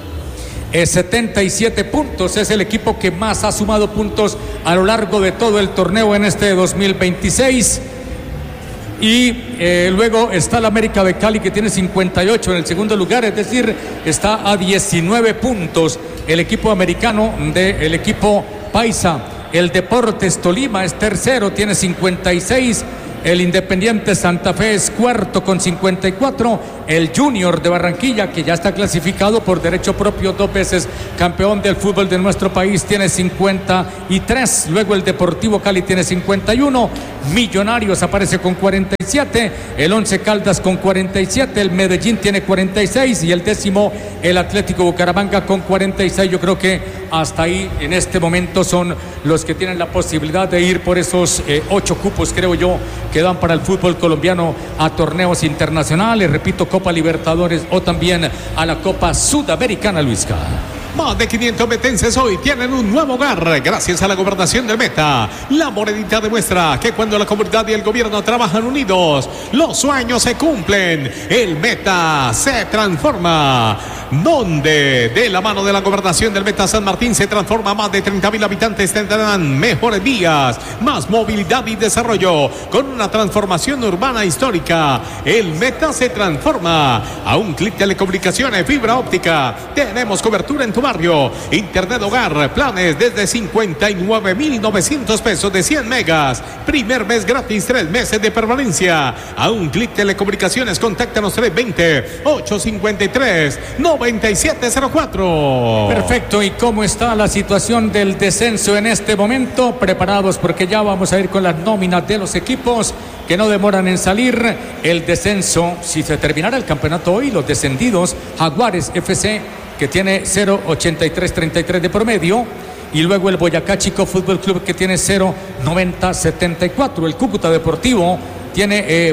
Es setenta y siete puntos, es el equipo que más ha sumado puntos a lo largo de todo el torneo en este dos mil veintiséis. Y eh, luego está el América de Cali, que tiene cincuenta y ocho en el segundo lugar, es decir, está a diecinueve puntos el equipo americano del equipo paisa. El Deportes Tolima es tercero, tiene cincuenta y seis. El Independiente Santa Fe es cuarto con cincuenta y cuatro. El Junior de Barranquilla, que ya está clasificado por derecho propio, dos veces campeón del fútbol de nuestro país, tiene cincuenta y tres. Luego el Deportivo Cali tiene cincuenta y uno. Millonarios aparece con cuarenta y siete. El Once Caldas con cuarenta y siete. El Medellín tiene cuarenta y seis. Y el décimo, el Atlético Bucaramanga con cuarenta y seis. Yo creo que hasta ahí en este momento son los que tienen la posibilidad de ir por esos eh, ocho cupos, creo yo, que dan para el fútbol colombiano a torneos internacionales, repito, Copa Libertadores o también a la Copa Sudamericana, Luisca. Más de quinientos metenses hoy tienen un nuevo hogar gracias a la gobernación del Meta. La monedita demuestra que cuando la comunidad y el gobierno trabajan unidos, los sueños se cumplen. El Meta se transforma. Donde de la mano de la gobernación del Meta, San Martín se transforma. Más de treinta mil habitantes tendrán mejores vías, más movilidad y desarrollo, con una transformación urbana histórica. El Meta se transforma. A un clic, telecomunicaciones, fibra óptica. Tenemos cobertura en tu barrio. Internet hogar, planes desde cincuenta y nueve mil novecientos pesos de cien megas. Primer mes gratis, tres meses de permanencia. A un clic, telecomunicaciones, contáctanos tres dos cero, ocho cinco tres, nueve siete cero cuatro. Perfecto. ¿Y cómo está la situación del descenso en este momento? Preparados, porque ya vamos a ir con las nóminas de los equipos que no demoran en salir. El descenso, si se terminara el campeonato hoy, los descendidos: Jaguares F C, que tiene cero ochenta y tres treinta y tres de promedio, y luego el Boyacá Chico Fútbol Club, que tiene cero noventa setenta y cuatro. El Cúcuta Deportivo tiene eh,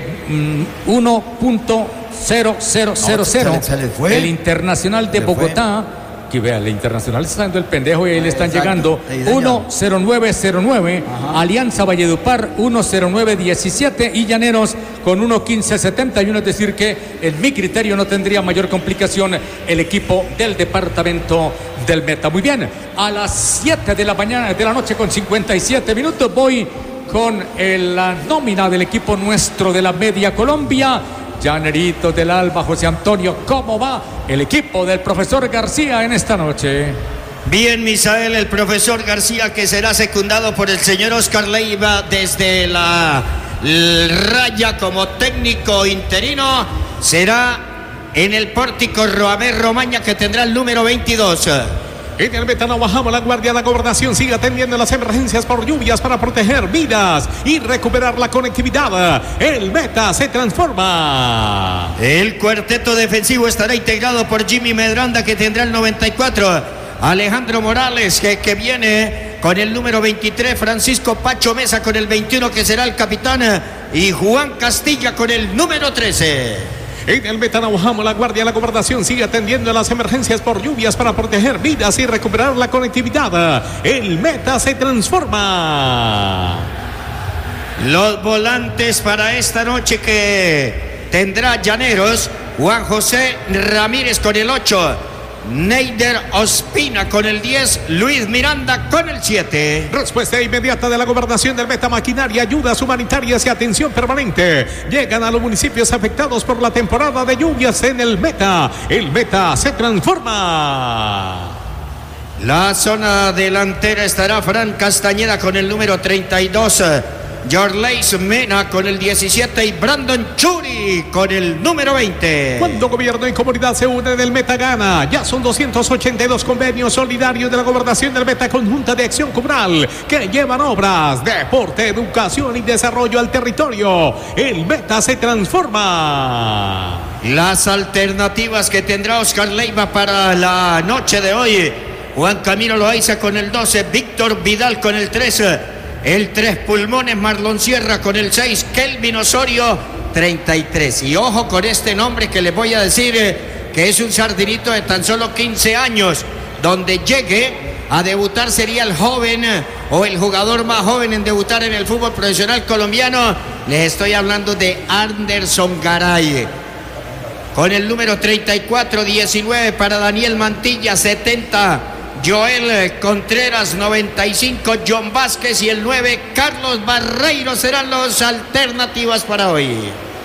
uno punto cero cero cero cero. No, se le fue. El Internacional de Bogotá, que vea, el Internacional está dando el pendejo y ahí le están Exacto. llegando uno cero nueve cero nueve. Ajá. Alianza Valledupar uno cero nueve diecisiete y Llaneros con uno quince setenta y uno. Es decir que en mi criterio no tendría mayor complicación el equipo del departamento del Meta. Muy bien, a las siete de la mañana de la noche con cincuenta y siete minutos voy con el, la nómina del equipo nuestro de la Media Colombia. Llanerito del Alba, José Antonio, ¿cómo va el equipo del profesor García en esta noche? Bien, Misael, el profesor García, que será secundado por el señor Oscar Leiva desde la raya como técnico interino, será en el pórtico Roamer Romaña, que tendrá el número veintidós. En el Meta no bajamos la guardia. La gobernación sigue atendiendo las emergencias por lluvias para proteger vidas y recuperar la conectividad. El Meta se transforma. El cuarteto defensivo estará integrado por Jimmy Medranda, que tendrá el noventa y cuatro. Alejandro Morales, que, que viene con el número veintitrés. Francisco Pacho Mesa con el veintiuno, que será el capitán. Y Juan Castilla con el número trece. En el Meta no bajamos la guardia. La gobernación sigue atendiendo las emergencias por lluvias para proteger vidas y recuperar la conectividad. El Meta se transforma. Los volantes para esta noche que tendrá Llaneros: Juan José Ramírez con el ocho, Neider Ospina con el diez, Luis Miranda con el siete. Respuesta inmediata de la gobernación del Meta: maquinaria, ayudas humanitarias y atención permanente. Llegan a los municipios afectados por la temporada de lluvias en el Meta. El Meta se transforma. La zona delantera estará Fran Castañeda con el número treinta y dos, Jorleis Mena con el diecisiete y Brandon Churi con el número veinte. Cuando gobierno y comunidad se unen, el Meta gana. Ya son doscientos ochenta y dos convenios solidarios de la gobernación del Meta Conjunta de Acción Comunal que llevan obras, deporte, educación y desarrollo al territorio. El Meta se transforma. Las alternativas que tendrá Oscar Leiva para la noche de hoy: Juan Camilo Loaiza con el doce, Víctor Vidal con el trece, el tres pulmones Marlon Sierra con el seis, Kelvin Osorio treinta y tres. Y ojo con este nombre que les voy a decir, eh, que es un sardinito de tan solo quince años. Donde llegue a debutar sería el joven eh, o el jugador más joven en debutar en el fútbol profesional colombiano. Les estoy hablando de Anderson Garay. Con el número treinta y cuatro, diecinueve para Daniel Mantilla, setenta Joel Contreras, noventa y cinco, John Vázquez y el nueve, Carlos Barreiro serán las alternativas para hoy.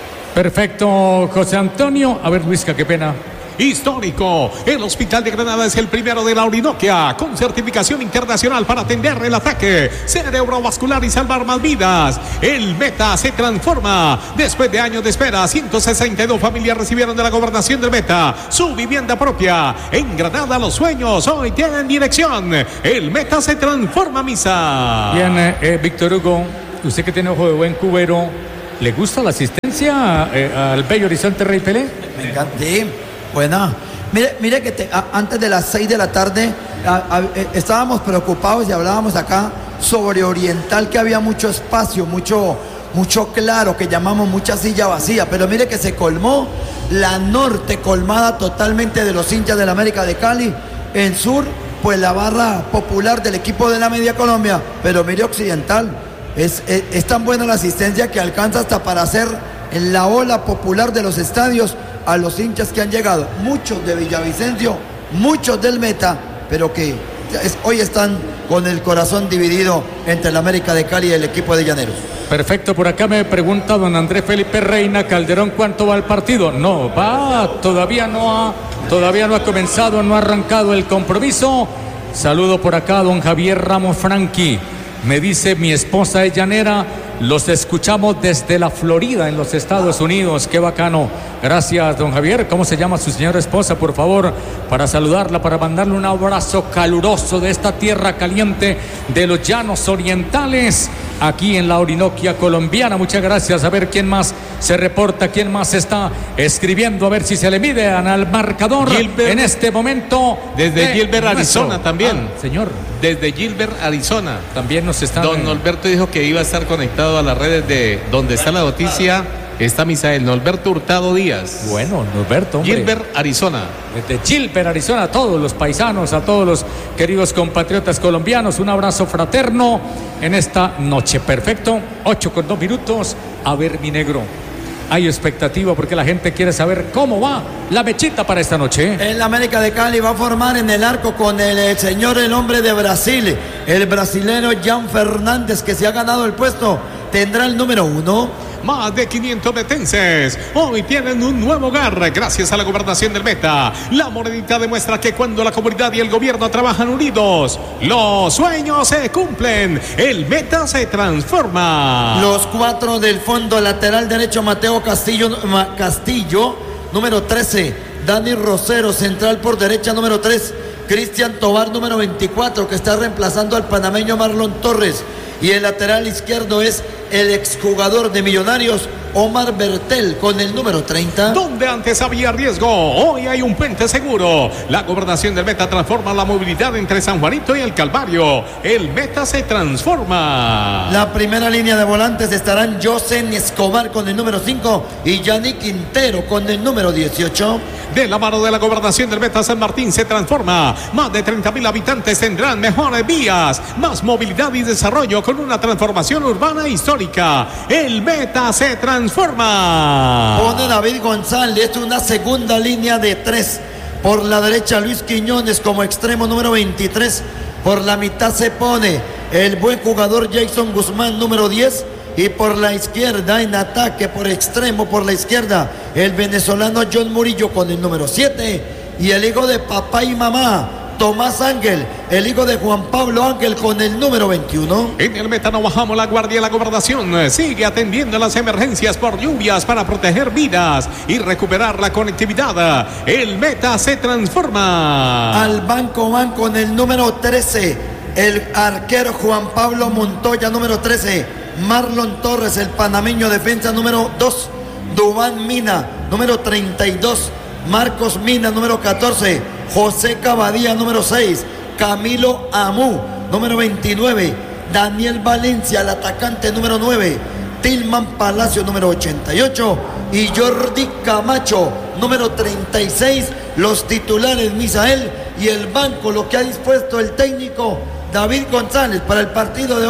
Perfecto, José Antonio. A ver, Luisca, qué pena. Histórico. El Hospital de Granada es el primero de la Orinoquia con certificación internacional para atender el ataque cerebrovascular y salvar más vidas. El Meta se transforma. Después de años de espera, ciento sesenta y dos familias recibieron de la gobernación del Meta su vivienda propia. En Granada los sueños hoy tienen dirección. El Meta se transforma, Misa. Bien, eh, Víctor Hugo, usted que tiene ojo de buen cubero, ¿le gusta la asistencia eh, al Bello Horizonte Rey Pelé? Me encanta. Sí. Buena. Mire, mire que te, a, antes de las seis de la tarde a, a, eh, estábamos preocupados y hablábamos acá sobre Oriental, que había mucho espacio, mucho, mucho claro, que llamamos mucha silla vacía, pero mire que se colmó la norte, colmada totalmente de los hinchas del América de Cali. En sur, pues la barra popular del equipo de la Media Colombia, pero mire Occidental, es, es, es tan buena la asistencia que alcanza hasta para hacer en la ola popular de los estadios a los hinchas que han llegado, muchos de Villavicencio, muchos del Meta, pero que es, hoy están con el corazón dividido entre el América de Cali y el equipo de Llaneros. Perfecto, por acá me pregunta don Andrés Felipe Reina Calderón, ¿cuánto va el partido? No, va, todavía no ha, todavía no ha comenzado, no ha arrancado el compromiso. Saludo por acá a don Javier Ramos Franqui. Me dice mi esposa es llanera, los escuchamos desde la Florida en los Estados Unidos, qué bacano. Gracias, don Javier. ¿Cómo se llama su señora esposa, por favor? Para saludarla, para mandarle un abrazo caluroso de esta tierra caliente de los llanos orientales, aquí en la Orinoquia colombiana. Muchas gracias. A ver quién más se reporta, quién más está escribiendo, a ver si se le miden al marcador Gilbert, en este momento. Desde Gilbert, Arizona también. Ah, señor. Desde Gilbert, Arizona. También nos están... Don Norberto dijo que iba a estar conectado a las redes de donde está la noticia. Está Misael, Norberto Hurtado Díaz. Bueno, Norberto, hombre. Gilbert, Arizona. Desde Gilbert, Arizona, a todos los paisanos, a todos los queridos compatriotas colombianos, un abrazo fraterno en esta noche. Perfecto, ocho con dos minutos. A ver, mi negro, hay expectativa porque la gente quiere saber cómo va la mechita para esta noche. El América de Cali va a formar en el arco con el, el señor, el hombre de Brasil, el brasilero Jan Fernández, que se ha ganado el puesto, tendrá el número uno. Más de quinientos metenses hoy tienen un nuevo hogar gracias a la gobernación del Meta. La monedita demuestra que cuando la comunidad y el gobierno trabajan unidos, los sueños se cumplen. El Meta se transforma. Los cuatro del fondo, lateral derecho Mateo Castillo, Castillo número trece. Dani Rosero, central por derecha número tres. Cristian Tobar número veinticuatro, que está reemplazando al panameño Marlon Torres. Y el lateral izquierdo es el exjugador de Millonarios, Omar Bertel, con el número treinta. Donde antes había riesgo, hoy hay un puente seguro. La gobernación del Meta transforma la movilidad entre San Juanito y el Calvario. El Meta se transforma. La primera línea de volantes estarán Josen Escobar con el número cinco y Yannick Quintero con el número dieciocho. De la mano de la gobernación del Meta, San Martín se transforma. Más de treinta mil habitantes tendrán mejores vías, más movilidad y desarrollo con una transformación urbana histórica. El Meta se transforma. Pone David González, una segunda línea de tres. Por la derecha Luis Quiñones como extremo número veintitrés. Por la mitad se pone el buen jugador Jason Guzmán número diez. Y por la izquierda, en ataque por extremo, por la izquierda, el venezolano John Murillo con el número siete. Y el hijo de papá y mamá, Tomás Ángel, el hijo de Juan Pablo Ángel con el número veintiuno. En el Meta no bajamos la guardia. La gobernación sigue atendiendo las emergencias por lluvias para proteger vidas y recuperar la conectividad. El Meta se transforma. Al banco van con el número trece, el arquero Juan Pablo Montoya número trece. Marlon Torres, el panameño, defensa número dos. Dubán Mina, número treinta y dos. Marcos Mina, número catorce. José Cavadía, número seis. Camilo Amú, número veintinueve. Daniel Valencia, el atacante, número nueve. Tilman Palacio, número ochenta y ocho. Y Jordi Camacho, número treinta y seis. Los titulares, Misael, y el banco, lo que ha dispuesto el técnico David González para el partido de hoy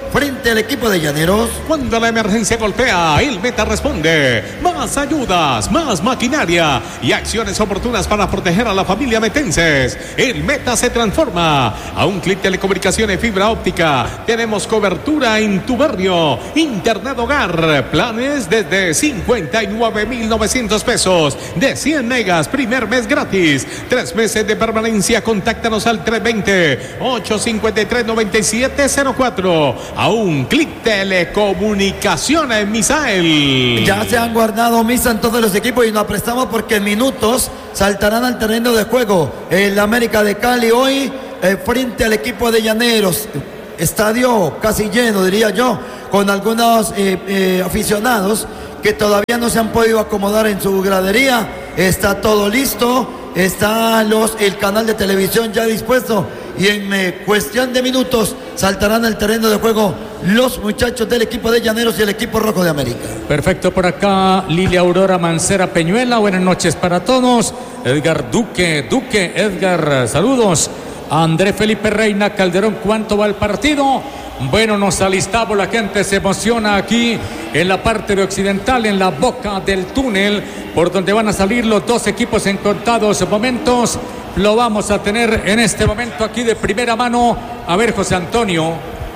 frente al equipo de Llaneros. Cuando la emergencia golpea, el Meta responde. Más ayudas, más maquinaria y acciones oportunas para proteger a la familia metenses. El Meta se transforma. A un clic, telecomunicaciones, fibra óptica. Tenemos cobertura en tu barrio. Internet hogar. Planes desde cincuenta y nueve mil novecientos pesos. De cien megas, primer mes gratis. Tres meses de permanencia. Contáctanos al tres dos cero, ocho cinco tres, nueve siete cero cuatro. A un clic, telecomunicaciones, Misael. Ya se han guardado misa en todos los equipos y nos prestamos porque en minutos saltarán al terreno de juego el América de Cali hoy eh, frente al equipo de Llaneros. Estadio casi lleno, diría yo, con algunos eh, eh, aficionados que todavía no se han podido acomodar en su gradería. Está todo listo, está los, el canal de televisión ya dispuesto y en eh, cuestión de minutos saltarán al terreno de juego los muchachos del equipo de Llaneros y el equipo rojo de América. Perfecto, por acá Lilia Aurora Mancera Peñuela, buenas noches para todos. Edgar Duque, Duque, Edgar, saludos. André Felipe Reina Calderón, ¿cuánto va el partido? Bueno, nos alistamos, la gente se emociona aquí en la parte de occidental, en la boca del túnel, por donde van a salir los dos equipos en contados momentos. Lo vamos a tener en este momento aquí de primera mano. A ver, José Antonio,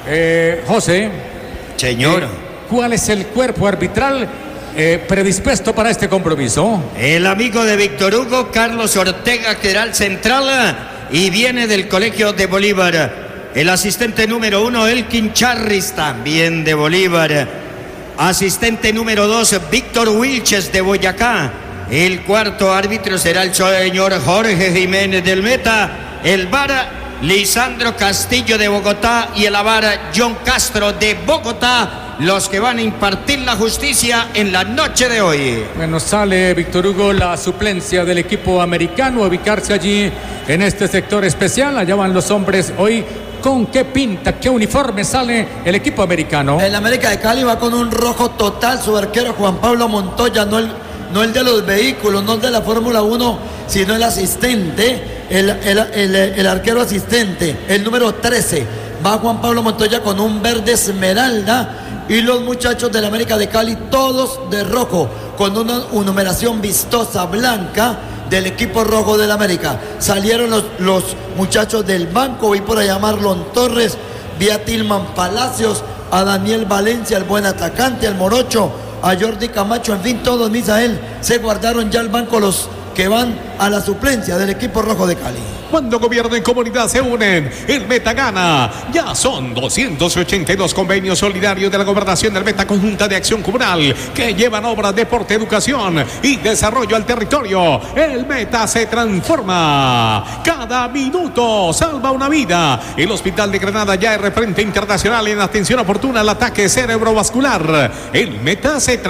eh, José. Señor. Eh, ¿Cuál es el cuerpo arbitral eh, predispuesto para este compromiso? El amigo de Víctor Hugo, Carlos Ortega, lateral central, y viene del Colegio de Bolívar. El asistente número uno, Elkin Charris, también de Bolívar. Asistente número dos, Víctor Wilches de Boyacá. El cuarto árbitro será el señor Jorge Jiménez del Meta. El V A R, Lisandro Castillo de Bogotá. Y el A V A R, John Castro de Bogotá. Los que van a impartir la justicia en la noche de hoy. Bueno, sale Víctor Hugo, la suplencia del equipo americano, a ubicarse allí en este sector especial. Allá van los hombres hoy. ¿Con qué pinta, qué uniforme sale el equipo americano? El América de Cali va con un rojo total. Su arquero Juan Pablo Montoya, no el, no el de los vehículos, no el de la Fórmula uno, sino el asistente, el, el, el, el arquero asistente, el número trece. Va Juan Pablo Montoya con un verde esmeralda y los muchachos del América de Cali todos de rojo, con una, una numeración vistosa blanca del equipo rojo del América. Salieron los, los muchachos del banco, vi por allá a Marlon Torres, vi a Tilman Palacios, a Daniel Valencia, el buen atacante, al Morocho, a Jordi Camacho, en fin, todos, Misael, se guardaron ya el banco los que van a la suplencia del equipo rojo de Cali. Cuando gobierno y comunidad se unen, el Meta gana. Ya son doscientos ochenta y dos convenios solidarios de la Gobernación del Meta Conjunta de Acción Comunal que llevan obras, deporte, educación y desarrollo al territorio. El Meta se transforma. Cada minuto salva una vida. El Hospital de Granada ya es referente internacional en atención oportuna al ataque cerebrovascular. El Meta se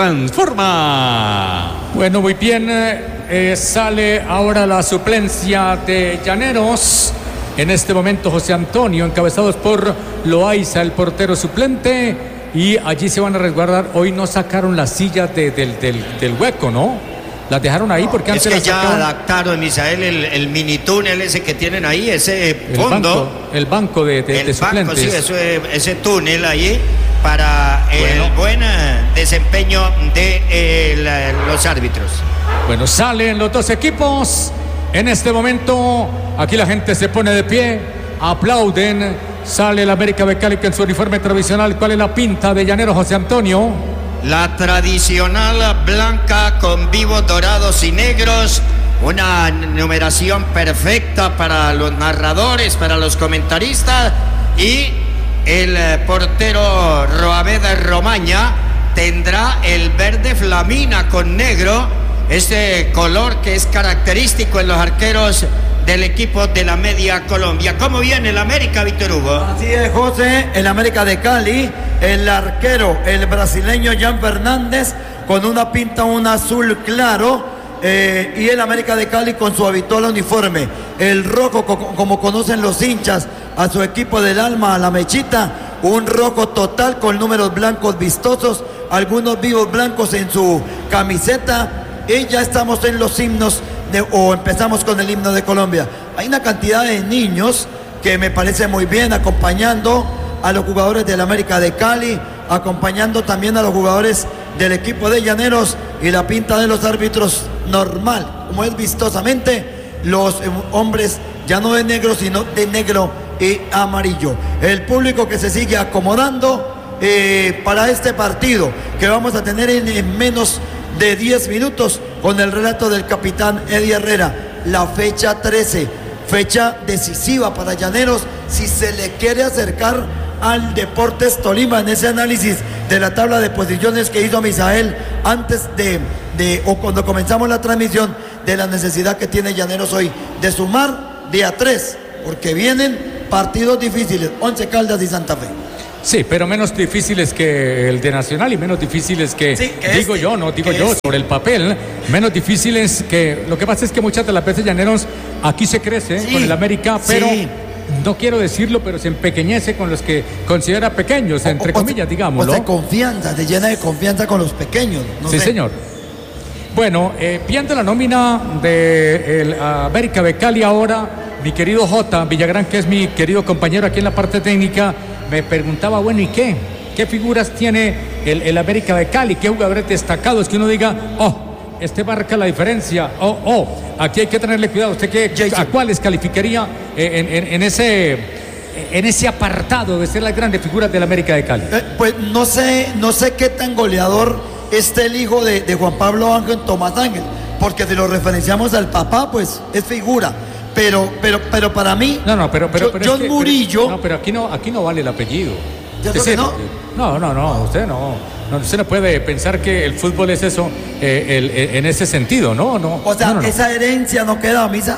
transforma. Bueno, muy bien. Eh, sale ahora la suplencia de Llaneros. En este momento José Antonio, encabezados por Loaiza, el portero suplente. Y allí se van a resguardar. Hoy no sacaron las sillas de, del, del, del hueco, ¿no? Las dejaron ahí porque antes es que las ya sacaban. Adaptaron, Misael, el, el mini túnel ese que tienen ahí, ese El fondo. banco, el banco de, de, el de banco, suplentes. sí, eso, ese túnel ahí para Bueno. el buen desempeño de eh, la, los árbitros. Bueno, salen los dos equipos. En este momento, aquí la gente se pone de pie, aplauden. Sale el América de Cali en su uniforme tradicional. ¿Cuál es la pinta de Llaneros, José Antonio? La tradicional blanca con vivos dorados y negros. Una numeración perfecta para los narradores, para los comentaristas. Y el portero Roaveda Romaña tendrá el verde flamina con negro. Este color que es característico en los arqueros del equipo de la Media Colombia. ¿Cómo viene el América, Víctor Hugo? Así es, José, el América de Cali, el arquero, el brasileño Jan Fernández, con una pinta, un azul claro, eh, y el América de Cali con su habitual uniforme, el rojo, co como conocen los hinchas, a su equipo del alma, a la mechita, un rojo total con números blancos vistosos, algunos vivos blancos en su camiseta. Y ya estamos en los himnos de, o empezamos con el himno de Colombia. Hay una cantidad de niños que me parece muy bien acompañando a los jugadores del América de Cali, acompañando también a los jugadores del equipo de Llaneros, y la pinta de los árbitros normal, como es vistosamente, los eh, hombres ya no de negro, sino de negro y amarillo. El público que se sigue acomodando eh, para este partido que vamos a tener en, en menos de diez minutos, con el relato del capitán Eddie Herrera. La fecha trece, fecha decisiva para Llaneros si se le quiere acercar al Deportes Tolima en ese análisis de la tabla de posiciones que hizo Misael antes de, de o cuando comenzamos la transmisión, de la necesidad que tiene Llaneros hoy de sumar de a tres, porque vienen partidos difíciles, Once Caldas y Santa Fe. Sí, pero menos difíciles que el de Nacional y menos difíciles que, sí, que digo este, yo, no digo que yo, este. sobre el papel, menos difíciles que, lo que pasa es que muchas de las veces Llaneros aquí se crece sí, con el América, pero sí. no quiero decirlo, pero se empequeñece con los que considera pequeños, entre o, o, comillas, o digámoslo. de confianza, se llena de confianza con los pequeños. No sí, sé. señor. Bueno, eh, viendo la nómina de el América de Cali ahora, mi querido J. Villagrán, que es mi querido compañero aquí en la parte técnica, me preguntaba, bueno, ¿y qué? ¿Qué figuras tiene el, el América de Cali? ¿Qué jugadores destacados que uno diga, oh, este marca la diferencia? Oh, oh, aquí hay que tenerle cuidado. ¿Usted qué, a cuáles calificaría en, en, en ese... en ese apartado de ser las grandes figuras del América de Cali? Eh, pues no sé, no sé qué tan goleador esté el hijo de, de Juan Pablo Ángel, Tomás Ángel, porque si lo referenciamos al papá, pues es figura. Pero, pero, pero para mí, no, no, pero, pero, yo, pero John es que, Murillo. Pero, no, pero aquí no, aquí no vale el apellido. ¿Ya Es creo que no? No, no, no, usted no, no, usted no puede pensar que el fútbol es eso, eh, el, el, en ese sentido, no, no. O sea, no, no, no. esa herencia no queda a misa.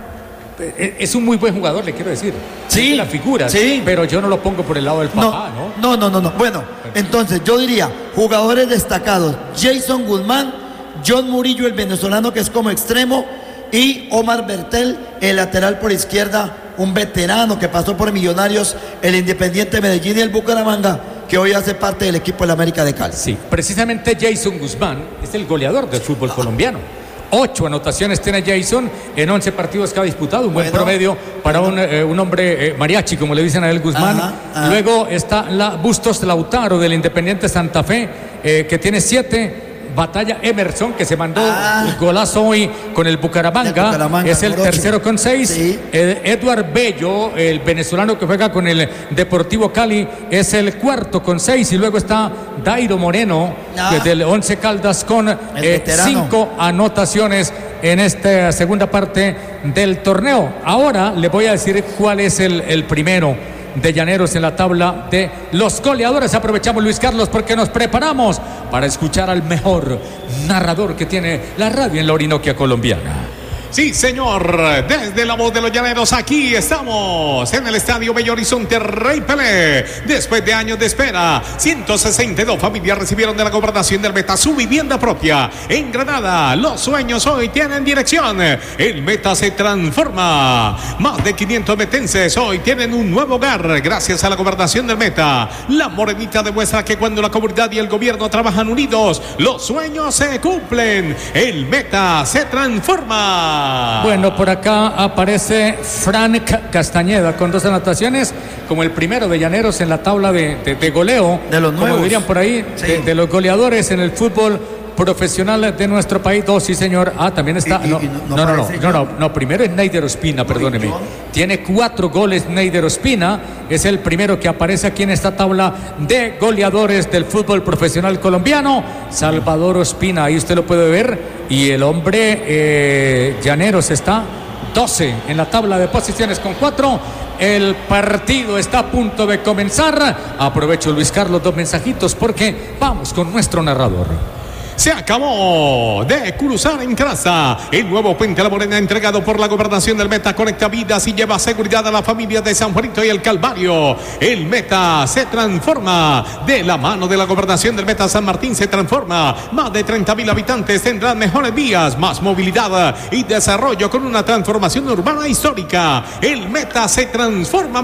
Es un muy buen jugador, le quiero decir. Sí, la figura, sí. Pero yo no lo pongo por el lado del papá, ¿no? No, no, no, no. Bueno, entonces yo diría, jugadores destacados: Jason Guzmán, John Murillo, el venezolano que es como extremo, y Omar Bertel, el lateral por izquierda, un veterano que pasó por Millonarios, el Independiente Medellín y el Bucaramanga, que hoy hace parte del equipo de la América de Cali. Sí, precisamente Jason Guzmán es el goleador del fútbol ah. colombiano. Ocho anotaciones tiene Jason en once partidos que ha disputado, un buen bueno, promedio para bueno. un, eh, un hombre eh, mariachi, como le dicen a él, Guzmán. Ajá, ajá. Luego está la Bustos Lautaro del Independiente Santa Fe, eh, que tiene siete. Batalla Emerson, que se mandó ah. el golazo hoy con el Bucaramanga, Bucaramanga es el tercero con seis. Sí. eh, Eduard Bello, el venezolano que juega con el Deportivo Cali, es el cuarto con seis. Y luego está Dairo Moreno, ah. que es del Once Caldas, con eh, cinco anotaciones en esta segunda parte del torneo. Ahora le voy a decir cuál es el, el primero de Llaneros en la tabla de los goleadores. Aprovechamos, Luis Carlos, porque nos preparamos para escuchar al mejor narrador que tiene la radio en la Orinoquia colombiana. Sí, señor, desde la voz de los Llaneros, aquí estamos en el Estadio Bello Horizonte Rey Pelé. Después de años de espera, ciento sesenta y dos familias recibieron de la gobernación del Meta su vivienda propia. En Granada, los sueños hoy tienen dirección. El Meta se transforma. Más de quinientos metenses hoy tienen un nuevo hogar gracias a la gobernación del Meta. La Morenita demuestra que cuando la comunidad y el gobierno trabajan unidos, los sueños se cumplen. El Meta se transforma. Bueno, por acá aparece Frank Castañeda con dos anotaciones, como el primero de Llaneros en la tabla de, de, de goleo, de los nuevos, como dirían por ahí, sí. de, de los goleadores en el fútbol profesional de nuestro país. Dos, sí, señor. Ah, también está. Y, y, no, y no, no, no, no, no, no, primero es Neider Ospina, perdóneme. Tiene cuatro goles Neider Ospina. Es el primero que aparece aquí en esta tabla de goleadores del fútbol profesional colombiano. Salvador Ospina, ahí usted lo puede ver. Y el hombre eh, Llaneros está doce en la tabla de posiciones con cuatro. El partido está a punto de comenzar. Aprovecho, Luis Carlos, dos mensajitos porque vamos con nuestro narrador. Se acabó de cruzar en grasa. El nuevo Puente La Morena, entregado por la gobernación del Meta, conecta vidas y lleva seguridad a la familia de San Juanito y el Calvario. El Meta se transforma. De la mano de la gobernación del Meta, San Martín se transforma. Más de treinta mil habitantes tendrán mejores vías, más movilidad y desarrollo con una transformación urbana histórica. El Meta se transforma,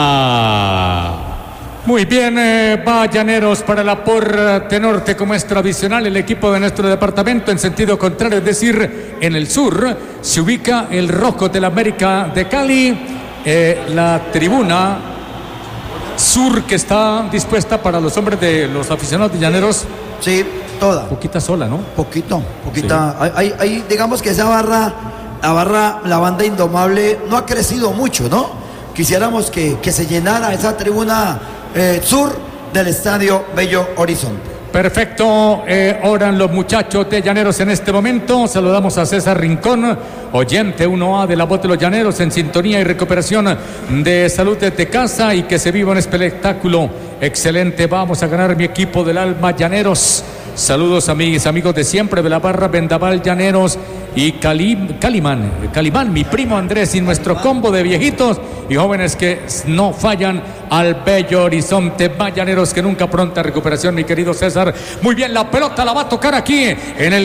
misa. Muy bien, eh, va Llaneros para el aporte norte, como es tradicional. El equipo de nuestro departamento en sentido contrario, es decir, en el sur, se ubica el rojo de la América de Cali. Eh, la tribuna sur que está dispuesta para los hombres de los aficionados de Llaneros. Sí, toda. Poquita sola, ¿no? Poquito, poquita. Sí. Hay, hay, hay, digamos que esa barra, la barra, la banda Indomable no ha crecido mucho, ¿no? Quisiéramos que, que se llenara esa tribuna eh, sur del estadio Bello Horizonte. Perfecto, eh, oran los muchachos de Llaneros en este momento. Saludamos a César Rincón, oyente uno A de la Voz de los Llaneros, en sintonía y recuperación de salud desde casa, y que se viva un espectáculo excelente. Vamos a ganar, mi equipo del alma, Llaneros. Saludos a mis amigos de siempre de la barra Vendaval Llaneros y Cali, Calimán, Calimán, mi primo Andrés, y nuestro combo de viejitos y jóvenes que no fallan al Bello Horizonte. Llaneros, que nunca pronta recuperación, mi querido César. Muy bien, la pelota la va a tocar aquí en el